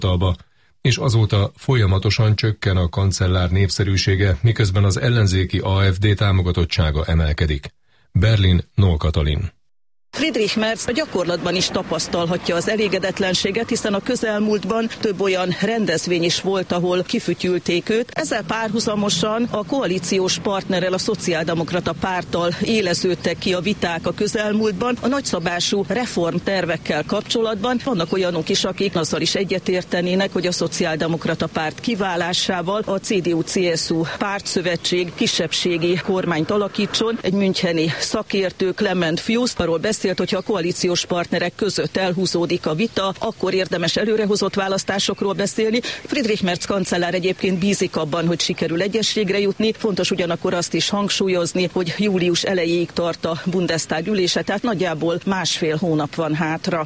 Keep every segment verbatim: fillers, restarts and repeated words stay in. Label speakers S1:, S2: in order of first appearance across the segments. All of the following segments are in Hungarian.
S1: hivatalba, és azóta folyamatosan csökken a kancellár népszerűsége, miközben az ellenzéki á ef dé támogatottsága emelkedik. Berlin, Noll Katalin.
S2: Friedrich Merz a gyakorlatban is tapasztalhatja az elégedetlenséget, hiszen a közelmúltban több olyan rendezvény is volt, ahol kifütyülték őt. Ezzel párhuzamosan a koalíciós partnerrel, a Szociáldemokrata Párttal éleződtek ki a viták a közelmúltban. A nagyszabású reformtervekkel kapcsolatban vannak olyanok is, akik azzal is egyetértenének, hogy a Szociáldemokrata Párt kiválásával a cé dé u cé es u pártszövetség kisebbségi kormányt alakítson. Egy müncheni szakértő, Clement Fuse, arról beszélt, hogyha a koalíciós partnerek között elhúzódik a vita, akkor érdemes előrehozott választásokról beszélni. Friedrich Merz kancellár egyébként bízik abban, hogy sikerül egyességre jutni. Fontos ugyanakkor azt is hangsúlyozni, hogy július elejéig tart a Bundestag ülése, tehát nagyjából másfél hónap van hátra.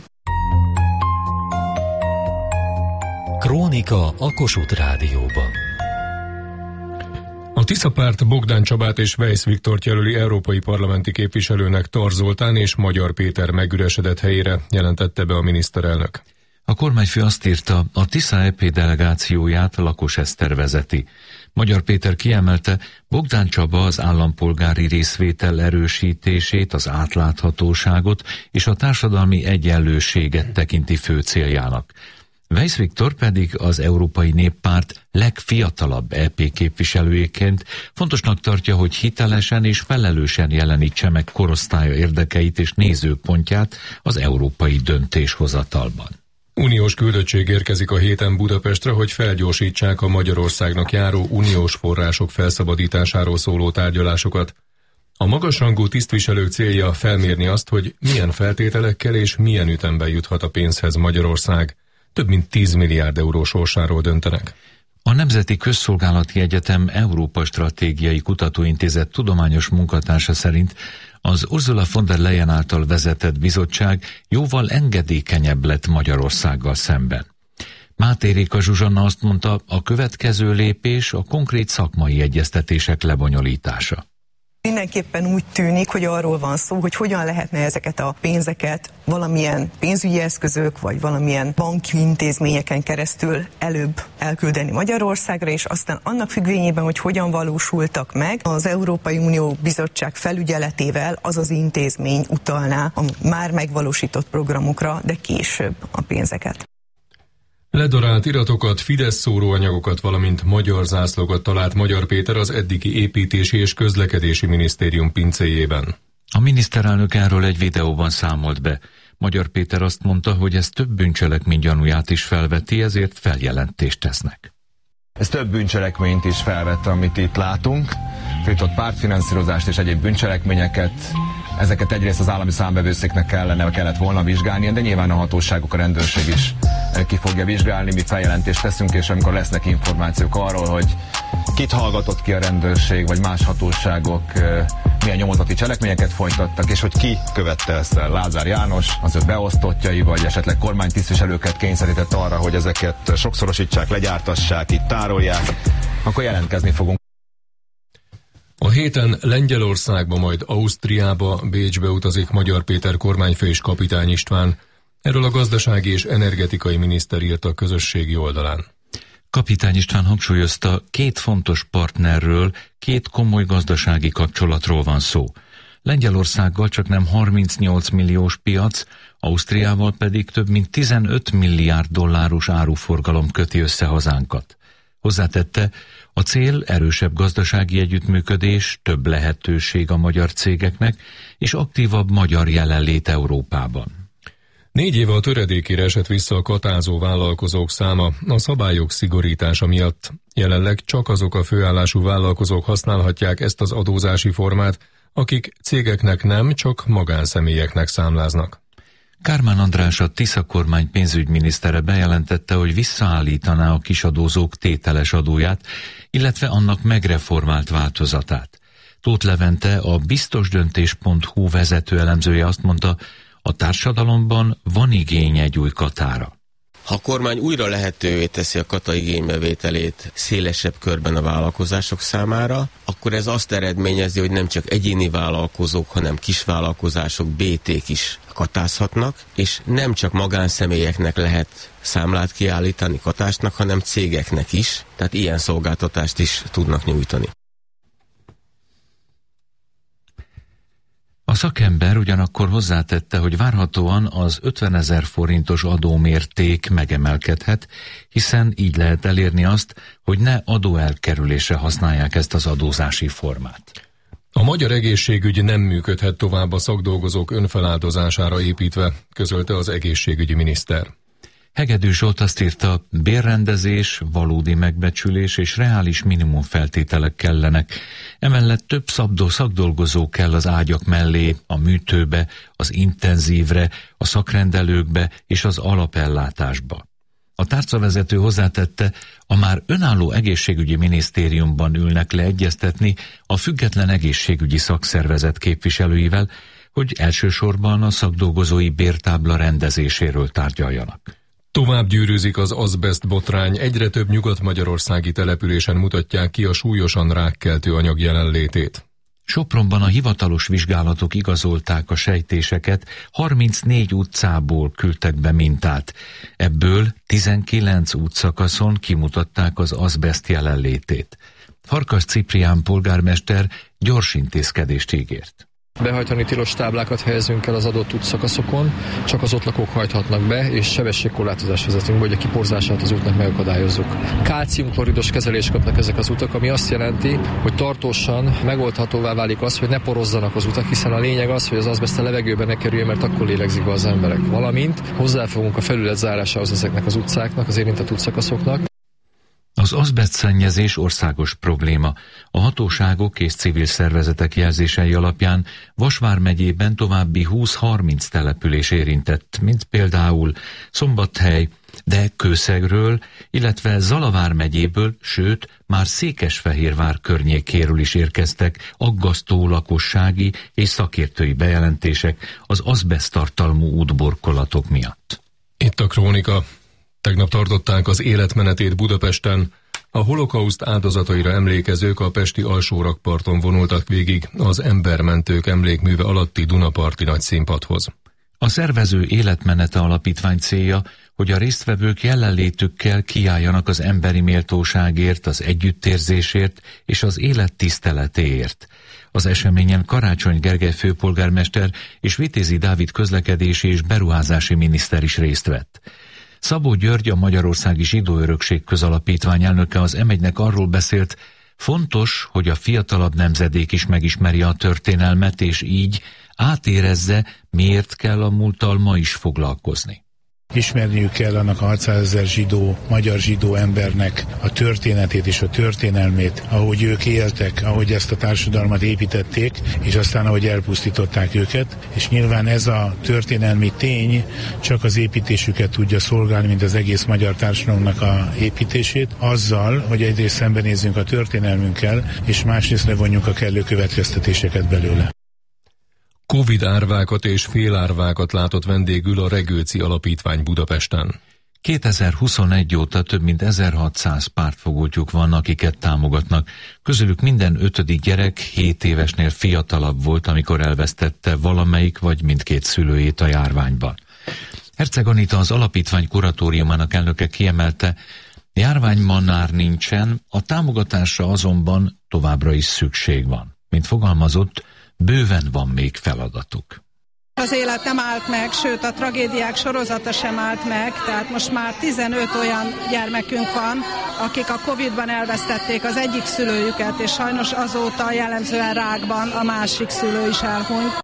S3: Krónika a Kossuth Rádióban.
S1: A Tisza párt Bogdán Csabát és Weisz Viktort jelöli európai parlamenti képviselőnek Tar Zoltán és Magyar Péter megüresedett helyére, jelentette be a miniszterelnök.
S4: A kormányfő azt írta, a Tisza é pé delegációját Lakos Eszter vezeti. Magyar Péter kiemelte, Bogdán Csaba az állampolgári részvétel erősítését, az átláthatóságot és a társadalmi egyenlőséget tekinti fő céljának. Weisz Viktor pedig az Európai Néppárt legfiatalabb é pé képviselőjeként fontosnak tartja, hogy hitelesen és felelősen jelenítse meg korosztálya érdekeit és nézőpontját az európai döntéshozatalban.
S1: Uniós küldöttség érkezik a héten Budapestre, hogy felgyorsítsák a Magyarországnak járó uniós források felszabadításáról szóló tárgyalásokat. A magasrangú tisztviselők célja felmérni azt, hogy milyen feltételekkel és milyen ütemben juthat a pénzhez Magyarország. Több mint tíz milliárd euró sorsáról döntenek.
S4: A Nemzeti Közszolgálati Egyetem Európa Stratégiai Kutatóintézet tudományos munkatársa szerint az Ursula von der Leyen által vezetett bizottság jóval engedékenyebb lett Magyarországgal szemben. Máté Réka Zsuzsanna azt mondta, a következő lépés a konkrét szakmai egyeztetések lebonyolítása.
S5: Mindenképpen úgy tűnik, hogy arról van szó, hogy hogyan lehetne ezeket a pénzeket valamilyen pénzügyi eszközök, vagy valamilyen banki intézményeken keresztül előbb elküldeni Magyarországra, és aztán annak függvényében, hogy hogyan valósultak meg, az Európai Unió Bizottság felügyeletével az az intézmény utalná a már megvalósított programokra, de később a pénzeket.
S1: Ledarált iratokat, Fidesz szóróanyagokat, valamint magyar zászlókat talált Magyar Péter az eddigi építési és közlekedési minisztérium pincéjében.
S4: A miniszterelnök erről egy videóban számolt be. Magyar Péter azt mondta, hogy ez több bűncselekmény gyanúját is felveti, ezért feljelentést tesznek.
S6: Ez több bűncselekményt is felvette, amit itt látunk. Tiltott pártfinanszírozást és egyéb bűncselekményeket. Ezeket egyrészt az állami számvevőszéknek kellene, kellett volna vizsgálni, de nyilván a hatóságok, a rendőrség is ki fogja vizsgálni, mi feljelentést teszünk, és amikor lesznek információk arról, hogy kit hallgatott ki a rendőrség, vagy más hatóságok, milyen nyomozati cselekményeket folytattak, és hogy ki követte ezt el. Lázár János, az ő beosztottjai, vagy esetleg kormánytisztviselőket kényszerített arra, hogy ezeket sokszorosítsák, legyártassák, itt tárolják, akkor jelentkezni fogunk.
S1: A héten Lengyelországba, majd Ausztriába, Bécsbe utazik Magyar Péter kormányfő és Kapitány István. Erről a gazdasági és energetikai miniszter írt a közösségi oldalán.
S4: Kapitány István hangsúlyozta, két fontos partnerről, két komoly gazdasági kapcsolatról van szó. Lengyelországgal csak nem harmincnyolc milliós piac, Ausztriával pedig több mint tizenöt milliárd dolláros áruforgalom köti össze hazánkat. Hozzátette, a cél erősebb gazdasági együttműködés, több lehetőség a magyar cégeknek, és aktívabb magyar jelenlét Európában.
S1: Négy éve a töredékére esett vissza a katázó vállalkozók száma a szabályok szigorítása miatt. Jelenleg csak azok a főállású vállalkozók használhatják ezt az adózási formát, akik cégeknek nem, csak magánszemélyeknek számláznak.
S4: Kármán András, a Tisza kormány pénzügyminisztere bejelentette, hogy visszaállítaná a kisadózók tételes adóját, illetve annak megreformált változatát. Tóth Levente, a biztosdöntés pont hu vezető elemzője azt mondta, a társadalomban van igény egy új katára.
S7: Ha a kormány újra lehetővé teszi a kata igénybevételét szélesebb körben a vállalkozások számára, akkor ez azt eredményezi, hogy nem csak egyéni vállalkozók, hanem kisvállalkozások, bé té-k is katázhatnak, és nem csak magánszemélyeknek lehet számlát kiállítani katásnak, hanem cégeknek is, tehát ilyen szolgáltatást is tudnak nyújtani.
S4: A szakember ugyanakkor hozzátette, hogy várhatóan az ötvenezer forintos adómérték megemelkedhet, hiszen így lehet elérni azt, hogy ne adóelkerülésre használják ezt az adózási formát.
S1: A magyar egészségügy nem működhet tovább a szakdolgozók önfeláldozására építve, közölte az egészségügyi miniszter.
S4: Hegedű Zsolt azt írta, bérrendezés, valódi megbecsülés és reális minimumfeltételek kellenek. Emellett több szabdó szakdolgozó kell az ágyak mellé, a műtőbe, az intenzívre, a szakrendelőkbe és az alapellátásba. A tárcavezető hozzátette, a már önálló egészségügyi minisztériumban ülnek le egyeztetni a független egészségügyi szakszervezet képviselőivel, hogy elsősorban a szakdolgozói bértábla rendezéséről tárgyaljanak.
S1: Tovább gyűrűzik az azbest botrány, egyre több nyugat-magyarországi településen mutatják ki a súlyosan rákkeltő anyag jelenlétét.
S4: Sopronban a hivatalos vizsgálatok igazolták a sejtéseket, harmincnégy utcából küldtek be mintát. Ebből tizenkilenc útszakaszon kimutatták az azbest jelenlétét. Farkas Ciprián polgármester gyors intézkedést ígért.
S8: Behajtani tilos táblákat helyezünk el az adott útszakaszokon, csak az ott lakók hajthatnak be, és sebességkorlátozást vezetünk be, hogy a kiporzását az útnak megakadályozzuk. Kálciumkloridos kezelést kapnak ezek az utak, ami azt jelenti, hogy tartósan megoldhatóvá válik az, hogy ne porozzanak az utak, hiszen a lényeg az, hogy az azbest a levegőbe ne kerüljön, mert akkor lélegzik be az emberek. Valamint hozzáfogunk a felület zárásához ezeknek az utcáknak, az érintett útszakaszoknak.
S4: Az azbestszennyezés országos probléma. A hatóságok és civil szervezetek jelzései alapján Vas vármegyében további húsz-harminc település érintett, mint például Szombathely, de Kőszegről, illetve Zala vármegyéből, sőt, már Székesfehérvár környékéről is érkeztek aggasztó lakossági és szakértői bejelentések az azbeszttartalmú útburkolatok miatt.
S1: Itt a krónika. Tegnap tartották az életmenetét Budapesten. A holokauszt áldozataira emlékezők a pesti alsórakparton vonultak végig az Embermentők emlékműve alatti Dunaparti nagyszínpadhoz.
S4: A szervező életmenete alapítvány célja, hogy a résztvevők jelenlétükkel kiálljanak az emberi méltóságért, az együttérzésért és az élet tiszteletéért. Az eseményen Karácsony Gergely főpolgármester és Vitézi Dávid közlekedési és beruházási miniszter is részt vett. Szabó György, a Magyarországi Zsidó Örökség Közalapítvány elnöke az em egynek arról beszélt, fontos, hogy a fiatalabb nemzedék is megismeri a történelmet, és így átérezze, miért kell a múlttal ma is foglalkozni.
S9: Ismerniük kell annak a hatszázezer zsidó, magyar zsidó embernek a történetét és a történelmét, ahogy ők éltek, ahogy ezt a társadalmat építették, és aztán ahogy elpusztították őket, és nyilván ez a történelmi tény csak az építésüket tudja szolgálni, mint az egész magyar társadalomnak a építését, azzal, hogy egyrészt szembenézzünk a történelmünkkel, és másrészt levonjuk a kellő következtetéseket belőle.
S1: Covid árvákat és félárvákat látott vendégül a Regőci Alapítvány Budapesten.
S4: kétezer-huszonegy óta több mint ezerhatszáz pártfogótjuk van, akiket támogatnak. Közülük minden ötödik gyerek hét évesnél fiatalabb volt, amikor elvesztette valamelyik vagy mindkét szülőjét a járványban. Herceg Anita, az alapítvány kuratóriumának elnöke kiemelte, járványban már nincsen, a támogatásra azonban továbbra is szükség van. Mint fogalmazott, bőven van még feladatuk.
S10: Az élet nem állt meg, sőt a tragédiák sorozata sem állt meg, tehát most már tizenöt olyan gyermekünk van, akik a Covidban elvesztették az egyik szülőjüket, és sajnos azóta jellemzően rákban a másik szülő is elhunyt.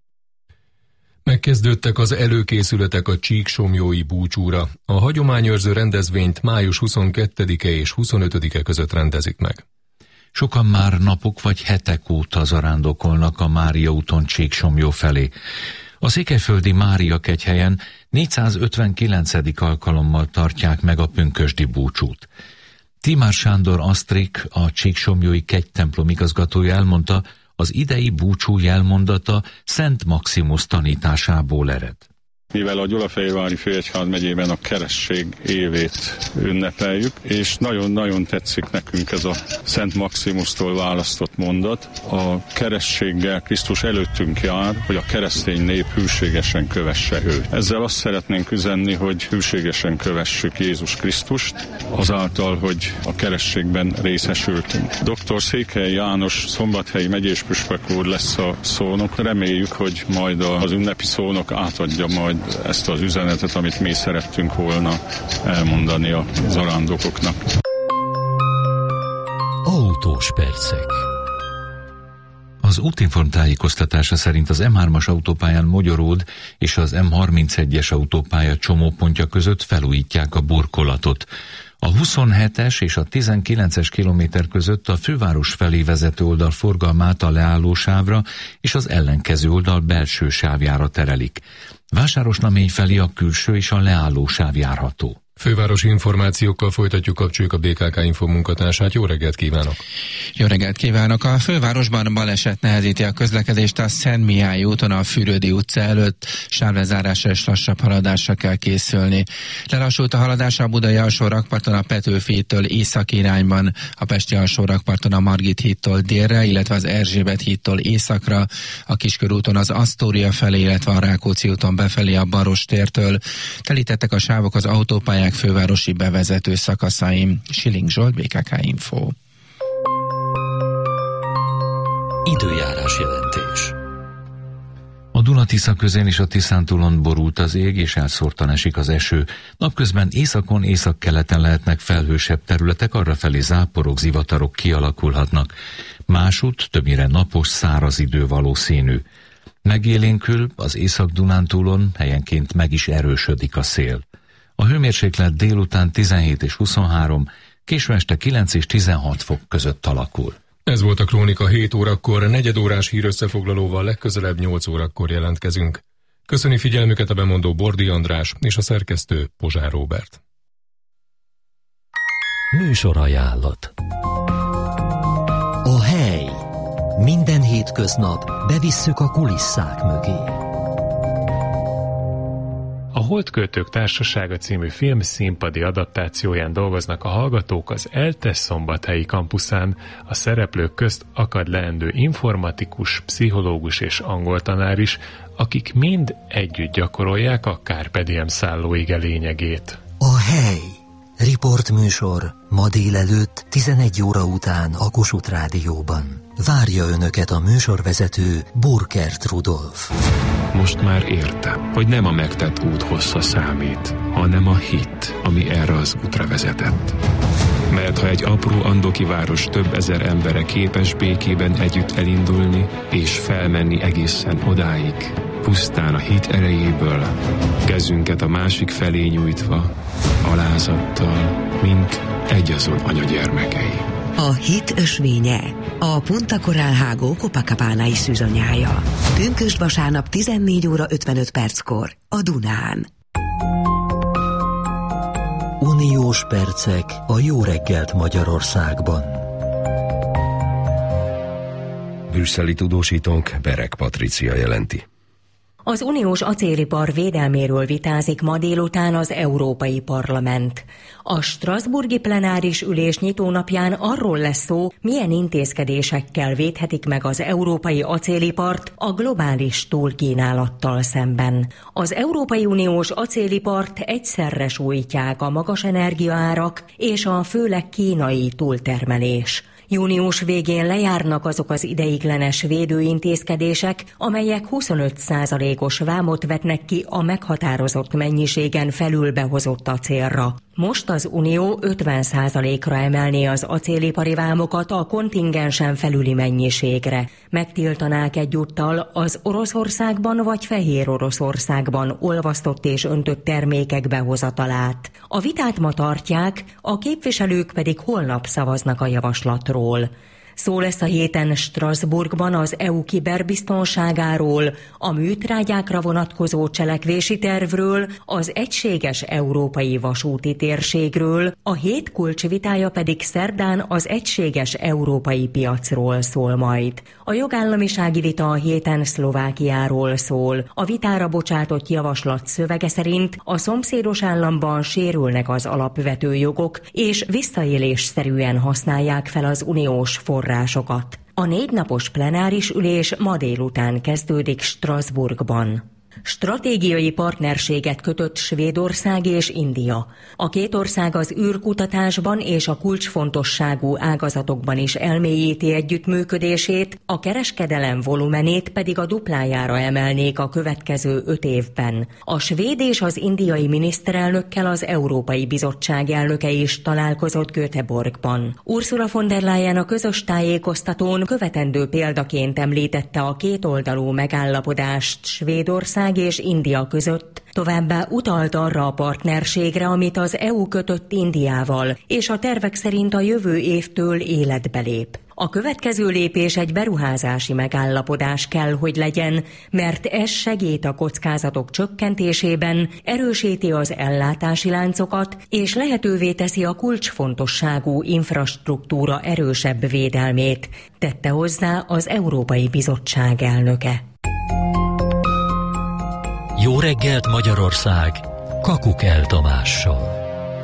S1: Megkezdődtek az előkészületek a Csíksomlyói búcsúra. A hagyományőrző rendezvényt május huszonkettedike és huszonötödike között rendezik meg.
S4: Sokan már napok vagy hetek óta zarándokolnak a Mária úton Csíksomlyó felé. A székelyföldi Mária kegyhelyen négyszázötvenkilencedik alkalommal tartják meg a pünkösdi búcsút. Tímár Sándor Asztrik, a Csíksomlyói kegytemplom igazgatója elmondta, az idei búcsú jelmondata Szent Maximus tanításából ered.
S11: mivel a Gyulafehérvári Főegyház megyében a keresztség évét ünnepeljük, és nagyon-nagyon tetszik nekünk ez a Szent Maximustól választott mondat. A keresztséggel Krisztus előttünk jár, hogy a keresztény nép hűségesen kövesse őt. Ezzel azt szeretnénk üzenni, hogy hűségesen kövessük Jézus Krisztust, azáltal, hogy a keresztségben részesültünk. doktor Székely János szombathelyi megyéspüspök úr lesz a szónok. Reméljük, hogy majd az ünnepi szónok átadja majd ezt az üzenetet, amit mi szerettünk volna elmondani a zarándokoknak.
S3: Autós percek.
S4: Az Útinform tájékoztatása szerint az M hármas autópályán Mogyoród és az M harmincegyes autópálya csomópontja között felújítják a burkolatot. A huszonhetes és a tizenkilences kilométer között a főváros felé vezető oldal forgalmát a leállósávra és az ellenkező oldal belső sávjára terelik. Vásárosnamény felé a külső és a leállósáv járható.
S1: Fővárosi információkkal folytatjuk, kapcsoljuk a bé ká ká Info munkatársát. Jó reggelt kívánok!
S12: Jó reggelt kívánok! A fővárosban baleset nehezíti a közlekedést a Szent Mihály úton a Fürödi utca előtt. Sávlezárásra és lassabb haladásra kell készülni. Lelassult a haladás a Budai alsó rakparton a Petőfi hídtől észak irányban, a Pesti alsó rakparton a Margit hídtól délre, illetve az Erzsébet hídtól északra, a Kiskörúton az Asztória felé, illetve a Rákóczi úton befelé a Barostértől. Telítettek a sávok az autópályák fővárosi bevezető szakaszaim. Siling Zsolt, bé ká ká Info.
S3: Időjárás jelentés.
S4: A Duna-Tisza közén és a Tiszántúlon borult az ég, és elszórtan esik az eső. Napközben északon, északkeleten lehetnek felhősebb területek, arrafelé záporok, zivatarok kialakulhatnak. Másút többnyire napos, száraz idő valószínű. Megélénkül az Észak-Dunántúlon helyenként meg is erősödik a szél. A hőmérséklet délután tizenhét és huszonhárom, késő este kilenc és tizenhat fok között alakul.
S1: Ez volt a Krónika hét órakor, negyedórás hírösszefoglalóval legközelebb nyolc órakor jelentkezünk. Köszöni figyelmüket a bemondó Bordi András és a szerkesztő Pozsár Róbert.
S3: Műsorajánlat. A hely. Minden hétköznap bevisszük a kulisszák mögé.
S13: A Holdköltők Társasága című film színpadi adaptációján dolgoznak a hallgatók az ELTE szombathelyi kampuszán. A szereplők közt akad leendő informatikus, pszichológus és angoltanár is, akik mind együtt gyakorolják a Carpe Diem szállóige lényegét.
S3: A hely. Riportműsor ma délelőtt tizenegy óra után a Kossuth Rádióban. Várja önöket a műsorvezető Burkert Rudolf.
S14: Most már értem, hogy nem a megtett út hossza számít, hanem a hit, ami erre az útra vezetett. Mert ha egy apró andoki város több ezer embere képes békében együtt elindulni és felmenni egészen odáig, pusztán a hit erejéből, kezünket a másik felé nyújtva, alázattal, mint egyazon anyagyermekei.
S15: A hit ösvénye, a Punta Coral Hágó Copacabana-i szűzanyája. Pünkösd vasárnap tizennégy óra ötvenöt perckor a Dunán.
S3: Uniós percek a jó reggelt Magyarországban.
S16: Brüsszeli tudósítónk Berek Patricia jelenti.
S17: Az uniós acélipar védelméről vitázik ma délután az Európai Parlament. A strasbourgi plenáris ülés nyitónapján arról lesz szó, milyen intézkedésekkel védhetik meg az európai acélipart a globális túlkínálattal szemben. Az Európai Uniós acélipart egyszerre sújtják a magas energiaárak és a főleg kínai túltermelés. Június végén lejárnak azok az ideiglenes védőintézkedések, amelyek huszonöt százalékos vámot vetnek ki a meghatározott mennyiségen felül behozott acélra. Most az Unió ötven százalékra emelné az acélipari vámokat a kontingensen felüli mennyiségre. Megtiltanák egyúttal az Oroszországban vagy Fehér Oroszországban olvasztott és öntött termékek behozatalát. A vitát ma tartják, a képviselők pedig holnap szavaznak a javaslatról. Szó lesz a héten Strasbourgban az é u kiberbiztonságáról, a műtrágyákra vonatkozó cselekvési tervről, az egységes európai vasúti térségről, a hét kulcsvitája pedig szerdán az egységes európai piacról szól majd. A jogállamisági vita a héten Szlovákiáról szól. A vitára bocsátott javaslat szövege szerint a szomszédos államban sérülnek az alapvető jogok, és visszaélésszerűen használják fel az uniós forrásokat. A négy napos plenáris ülés ma délután kezdődik Strasbourgban. Stratégiai partnerséget kötött Svédország és India. A két ország az űrkutatásban és a kulcsfontosságú ágazatokban is elmélyíti együttműködését, a kereskedelem volumenét pedig a duplájára emelnék a következő öt évben. A svéd és az indiai miniszterelnökkel az Európai Bizottság elnöke is találkozott Göteborgban. Ursula von der Leyen a közös tájékoztatón követendő példaként említette a kétoldalú megállapodást Svédország és India között, továbbá utalt arra a partnerségre, amit az é u kötött Indiával, és a tervek szerint a jövő évtől életbe lép. A következő lépés egy beruházási megállapodás kell, hogy legyen, mert ez segít a kockázatok csökkentésében, erősíti az ellátási láncokat, és lehetővé teszi a kulcsfontosságú infrastruktúra erősebb védelmét, tette hozzá az Európai Bizottság elnöke.
S3: Jó reggelt Magyarország! Kakukel Tamással.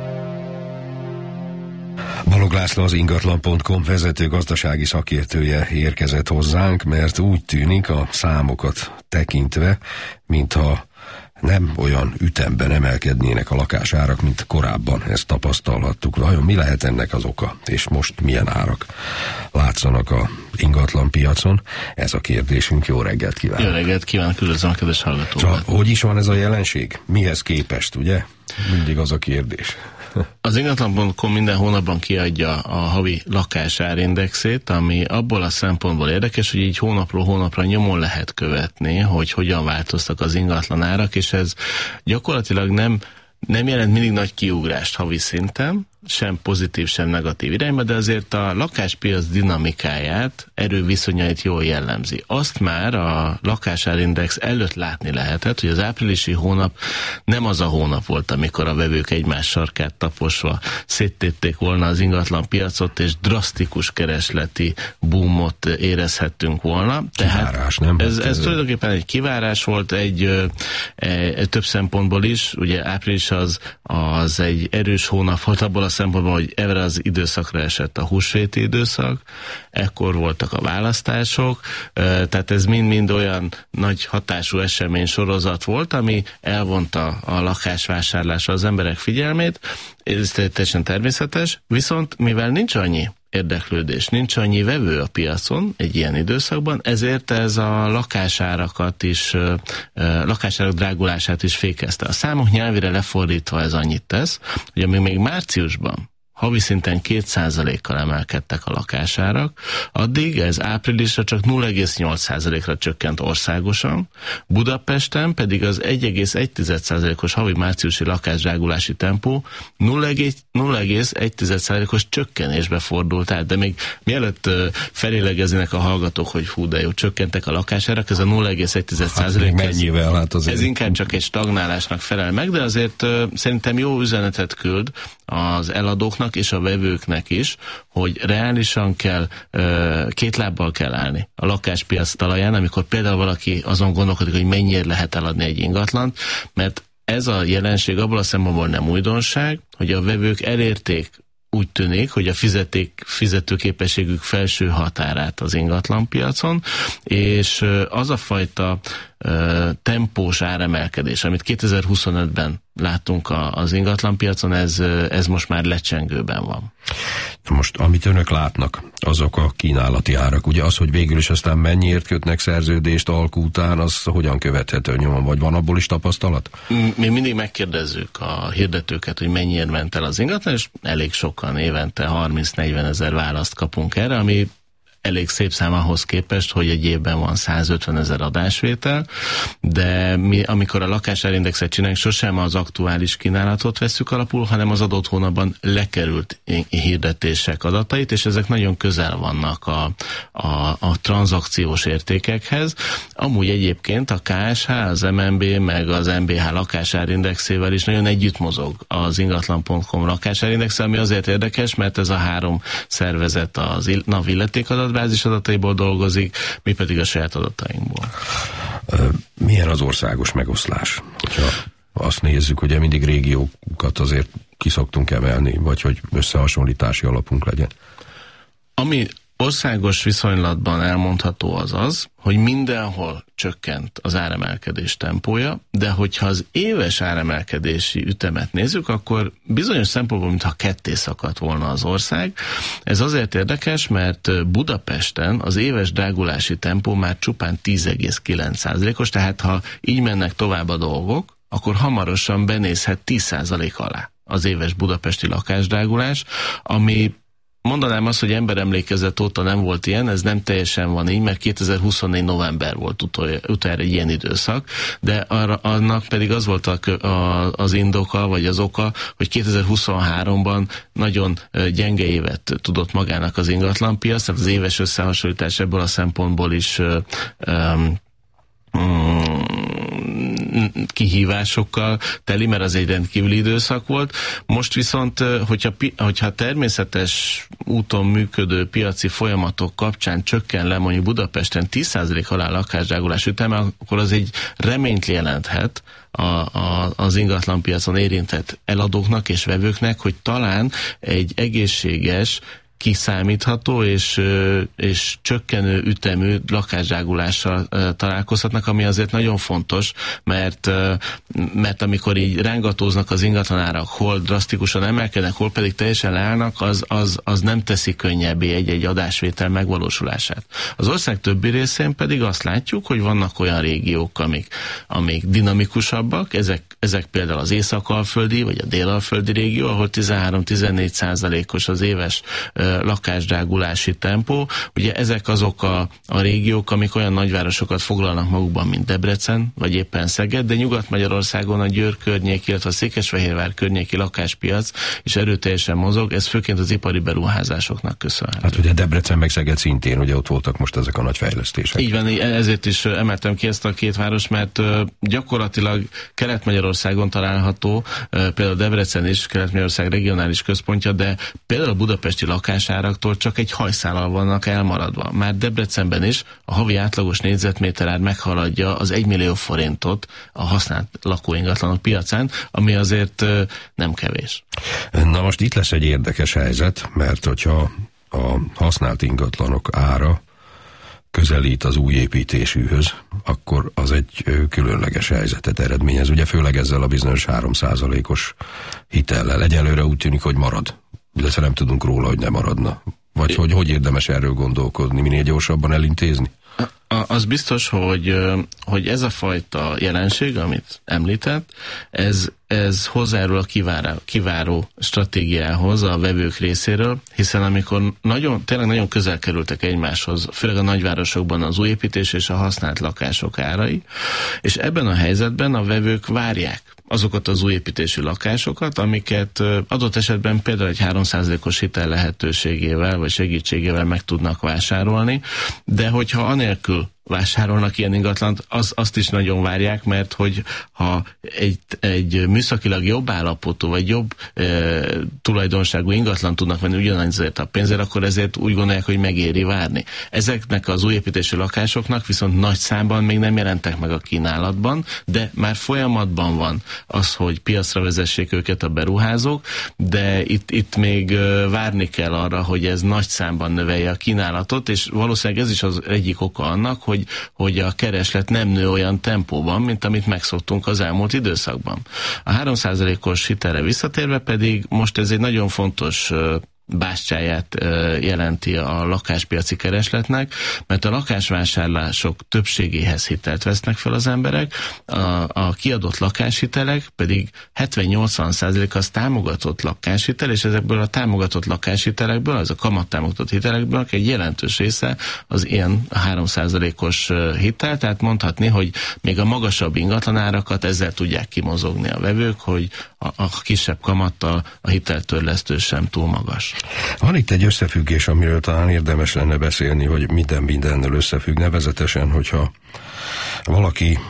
S16: Balog László, az ingatlan pont com vezető gazdasági szakértője érkezett hozzánk, mert úgy tűnik a számokat tekintve, mintha nem olyan ütemben emelkednének a lakásárak, mint korábban, ezt tapasztalhattuk. Vajon mi lehet ennek az oka? És most milyen árak látszanak a ingatlan piacon? Ez a kérdésünk. Jó reggelt kívánok!
S18: Jó reggelt kívánok, üdvözlöm a kedves hallgatókat!
S16: Szóval, hogy is van ez a jelenség? Mihez képest, ugye? Mindig az a kérdés.
S18: Az ingatlan pont com minden hónapban kiadja a havi lakásárindexét, ami abból a szempontból érdekes, hogy így hónapról hónapra nyomon lehet követni, hogy hogyan változtak az ingatlan árak, és ez gyakorlatilag nem, nem jelent mindig nagy kiugrást havi szinten, sem pozitív, sem negatív irányba, de azért a lakáspiac dinamikáját, erőviszonyait jól jellemzi. Azt már a lakásárindex előtt látni lehetett, hogy az áprilisi hónap nem az a hónap volt, amikor a vevők egymás sarkát taposva széttették volna az ingatlan piacot, és drasztikus keresleti boomot érezhettünk volna.
S16: Kivárás,
S18: Tehát
S16: nem?
S18: Ez, ez tulajdonképpen egy kivárás volt, egy, egy több szempontból is. Ugye április az, az egy erős hónap volt abból a szempontból, hogy erre az időszakra esett a húsvéti időszak, ekkor voltak a választások, tehát ez mind-mind olyan nagy hatású esemény sorozat volt, ami elvonta a lakásvásárlásra az emberek figyelmét, ez teljesen természetes, viszont mivel nincs annyi érdeklődés, nincs annyi vevő a piacon egy ilyen időszakban, ezért ez a lakásárakat is, lakásárak drágulását is fékezte. A számok nyelvére lefordítva ez annyit tesz, hogy amíg még márciusban havi szinten két százalékkal emelkedtek a lakásárak, addig ez áprilisra csak nulla egész nyolc százalékra csökkent országosan, Budapesten pedig az egy egész egy százalékos havi márciusi lakásdrágulási tempó nulla egész egy százalékos csökkenésbe fordult át, de még mielőtt felélegeznének a hallgatók, hogy hú, de jó, csökkentek a lakásárak, ez a nulla egész egy százalék,
S16: hát mennyivel, hát azért.
S18: Ez inkább csak egy stagnálásnak felel meg, de azért szerintem jó üzenetet küld az eladóknak és a vevőknek is, hogy reálisan kell, két lábbal kell állni a lakáspiac talaján, amikor például valaki azon gondolkodik, hogy mennyire lehet eladni egy ingatlant, mert ez a jelenség abból a szempontból nem újdonság, hogy a vevők elérték, úgy tűnik, hogy a fizeték, fizetőképességük felső határát az ingatlanpiacon, és az a fajta uh, tempós áremelkedés, amit kétezer-huszonötben láttunk a, az ingatlanpiacon, ez, ez most már lecsengőben van.
S16: Most, amit önök látnak, azok a kínálati árak, ugye az, hogy végül is aztán mennyiért kötnek szerződést alkú után, az hogyan követhető nyomon, vagy van abból is tapasztalat?
S18: Mi mindig megkérdezzük a hirdetőket, hogy mennyiért ment el az ingatlan, és elég sokan évente harminc-negyven ezer választ kapunk erre, ami elég szép szám ahhoz képest, hogy egy évben van százötvenezer adásvétel, de mi, amikor a lakásárindexet csináljuk, sosem az aktuális kínálatot vesszük alapul, hanem az adott hónapban lekerült hirdetések adatait, és ezek nagyon közel vannak a, a, a tranzakciós értékekhez. Amúgy egyébként a ká es há, az em en bé, meg az em bé há lakásárindexével is nagyon együtt mozog az ingatlan pont com lakásárindexel, ami azért érdekes, mert ez a három szervezet az NAV illetékadatbázis adataiból dolgozik, mi pedig a saját adatainkból.
S16: Milyen az országos megoszlás? Hogyha azt nézzük, hogy mindig régiókat azért ki szoktunk emelni, vagy hogy összehasonlítási alapunk legyen.
S18: Ami országos viszonylatban elmondható az az, hogy mindenhol csökkent az áremelkedés tempója, de hogyha az éves áremelkedési ütemet nézzük, akkor bizonyos szempontból, mintha ketté szakadt volna az ország. Ez azért érdekes, mert Budapesten az éves drágulási tempó már csupán tíz egész kilenc százalékos, tehát ha így mennek tovább a dolgok, akkor hamarosan benézhet tíz százalék alá az éves budapesti lakásdrágulás, ami mondanám azt, hogy emberemlékezet óta nem volt ilyen, ez nem teljesen van így, mert kétezer-huszonnégy november volt utol, utoljára egy ilyen időszak, de arra, annak pedig az volt a, a, az indoka, vagy az oka, hogy kétezer-huszonháromban nagyon gyenge évet tudott magának az ingatlanpiac, tehát az éves összehasonlítás ebből a szempontból is um, um, kihívásokkal teli, mert az egy rendkívüli időszak volt. Most viszont, hogyha, hogyha természetes úton működő piaci folyamatok kapcsán csökken le mondjuk Budapesten tíz százalék alá lakásdrágulás üteme, akkor az egy reményt jelenthet a, a, az ingatlanpiacon érintett eladóknak és vevőknek, hogy talán egy egészséges, kiszámítható és, és csökkenő ütemű lakásdrágulással találkozhatnak, ami azért nagyon fontos, mert, mert amikor így rángatóznak az ingatlanárak, hol drasztikusan emelkednek, hol pedig teljesen leállnak, az, az, az nem teszi könnyebbé egy-egy adásvétel megvalósulását. Az ország többi részén pedig azt látjuk, hogy vannak olyan régiók, amik, amik dinamikusabbak, ezek, ezek például az észak-alföldi vagy a dél-alföldi régió, ahol tizenhárom-tizennégy százalékos az éves lakásdrágulási tempó. Ugye ezek azok a, a régiók, amik olyan nagyvárosokat foglalnak magukban, mint Debrecen, vagy éppen Szeged, de Nyugat-Magyarországon a Győr környék, illetve a Székesfehérvár környéki lakáspiac is erőteljesen mozog, ez főként az ipari beruházásoknak köszönhető.
S16: Hát ugye Debrecen meg Szeged szintén, ugye ott voltak most ezek a nagy fejlesztések.
S18: Így van, ezért is emeltem ki ezt a két város, mert gyakorlatilag Kelet-Magyarországon található, például Debrecen is Kelet-Magyarország regionális központja, de például a budapesti lakásáraktól csak egy hajszállal vannak elmaradva. Már Debrecenben is a havi átlagos négyzetméterár meghaladja az egymillió forintot a használt lakóingatlanok piacán, ami azért nem kevés.
S16: Na most itt lesz egy érdekes helyzet, mert hogyha a használt ingatlanok ára közelít az új építésűhöz, akkor az egy különleges helyzetet eredményez. Ugye főleg ezzel a bizonyos három százalékos hitellel. Egyelőre úgy tűnik, hogy marad. De nem tudunk róla, hogy nem maradna. Vagy hogy, hogy érdemes erről gondolkodni, minél gyorsabban elintézni?
S18: Az biztos, hogy, hogy ez a fajta jelenség, amit említett, ez, ez hozzájárul a kiváró, kiváró stratégiához a vevők részéről, hiszen amikor nagyon, tényleg nagyon közel kerültek egymáshoz, főleg a nagyvárosokban az új építés és a használt lakások árai, és ebben a helyzetben a vevők várják azokat az új építésű lakásokat, amiket adott esetben például egy három százalékos hitel lehetőségével vagy segítségével meg tudnak vásárolni, de hogyha anélkül vásárolnak ilyen ingatlant, az, azt is nagyon várják, mert hogy ha egy, egy műszakilag jobb állapotú, vagy jobb e, tulajdonságú ingatlan tudnak venni ugyanazért a pénzért, akkor ezért úgy gondolják, hogy megéri várni. Ezeknek az új építésű lakásoknak viszont nagy számban még nem jelentek meg a kínálatban, de már folyamatban van az, hogy piacra vezessék őket a beruházók, de itt, itt még várni kell arra, hogy ez nagy számban növelje a kínálatot, és valószínűleg ez is az egyik oka annak, hogy Hogy, hogy a kereslet nem nő olyan tempóban, mint amit megszoktunk az elmúlt időszakban. A három százalékos hitelre visszatérve pedig most ez egy nagyon fontos bástyáját jelenti a lakáspiaci keresletnek, mert a lakásvásárlások többségéhez hitelt vesznek fel az emberek, a, a kiadott lakáshitelek pedig hetven-nyolcvan százalék az támogatott lakáshitel, és ezekből a támogatott lakáshitelekből, az a kamattámogatott hitelekből egy jelentős része az ilyen három százalékos hitel, tehát mondhatni, hogy még a magasabb ingatlanárakat ezzel tudják kimozogni a vevők, hogy a, a kisebb kamattal a hiteltörlesztő sem túl magas.
S16: Van itt egy összefüggés, amiről talán érdemes lenne beszélni, hogy minden mindennel összefügg, nevezetesen, hogyha valaki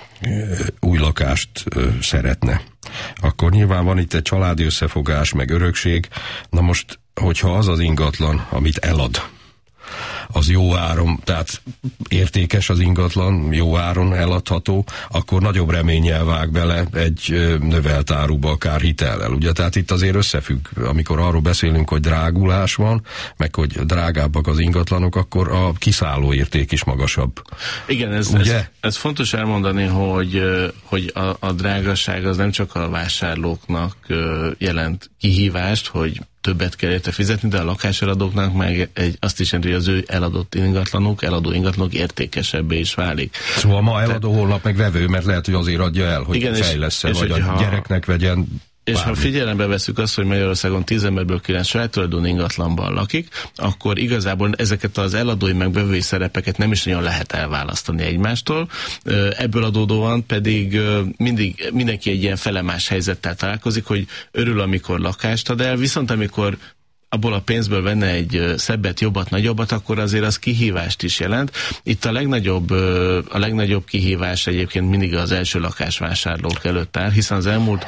S16: új lakást szeretne, akkor nyilván van itt egy családi összefogás, meg örökség. Na most, hogyha az az ingatlan, amit elad, az jó áron, tehát értékes az ingatlan, jó áron eladható, akkor nagyobb reménnyel vág bele egy növelt áruba, akár hitellel. Ugye, tehát itt azért összefügg, amikor arról beszélünk, hogy drágulás van, meg hogy drágábbak az ingatlanok, akkor a kiszálló érték is magasabb.
S18: Igen, ez, ez, ez fontos elmondani, hogy, hogy a, a drágaság az nem csak a vásárlóknak jelent kihívást, hogy többet kell érte fizetni, de a lakáseladóknak meg egy, azt is jelenti, hogy az ő eladott ingatlanok, eladó ingatlanok értékesebbé is válik.
S16: Szóval ma eladó, holnap meg vevő, mert lehet, hogy azért adja el, hogy igen, fejlesz-e, vagy a ha... gyereknek vegyen.
S18: És
S16: bármi.
S18: Ha figyelembe veszük azt, hogy Magyarországon tíz emberből kilenc saját tulajdonú ingatlanban lakik, akkor igazából ezeket az eladói meg vevői szerepeket nem is nagyon lehet elválasztani egymástól. Ebből adódóan pedig mindig mindenki egy ilyen felemás helyzettel találkozik, hogy örül, amikor lakást ad el, viszont amikor abból a pénzből venne egy szebbet, jobbat, nagyobbat, akkor azért az kihívást is jelent. Itt a legnagyobb, a legnagyobb kihívás egyébként mindig az első lakásvásárlók előtt áll, hiszen az elmúlt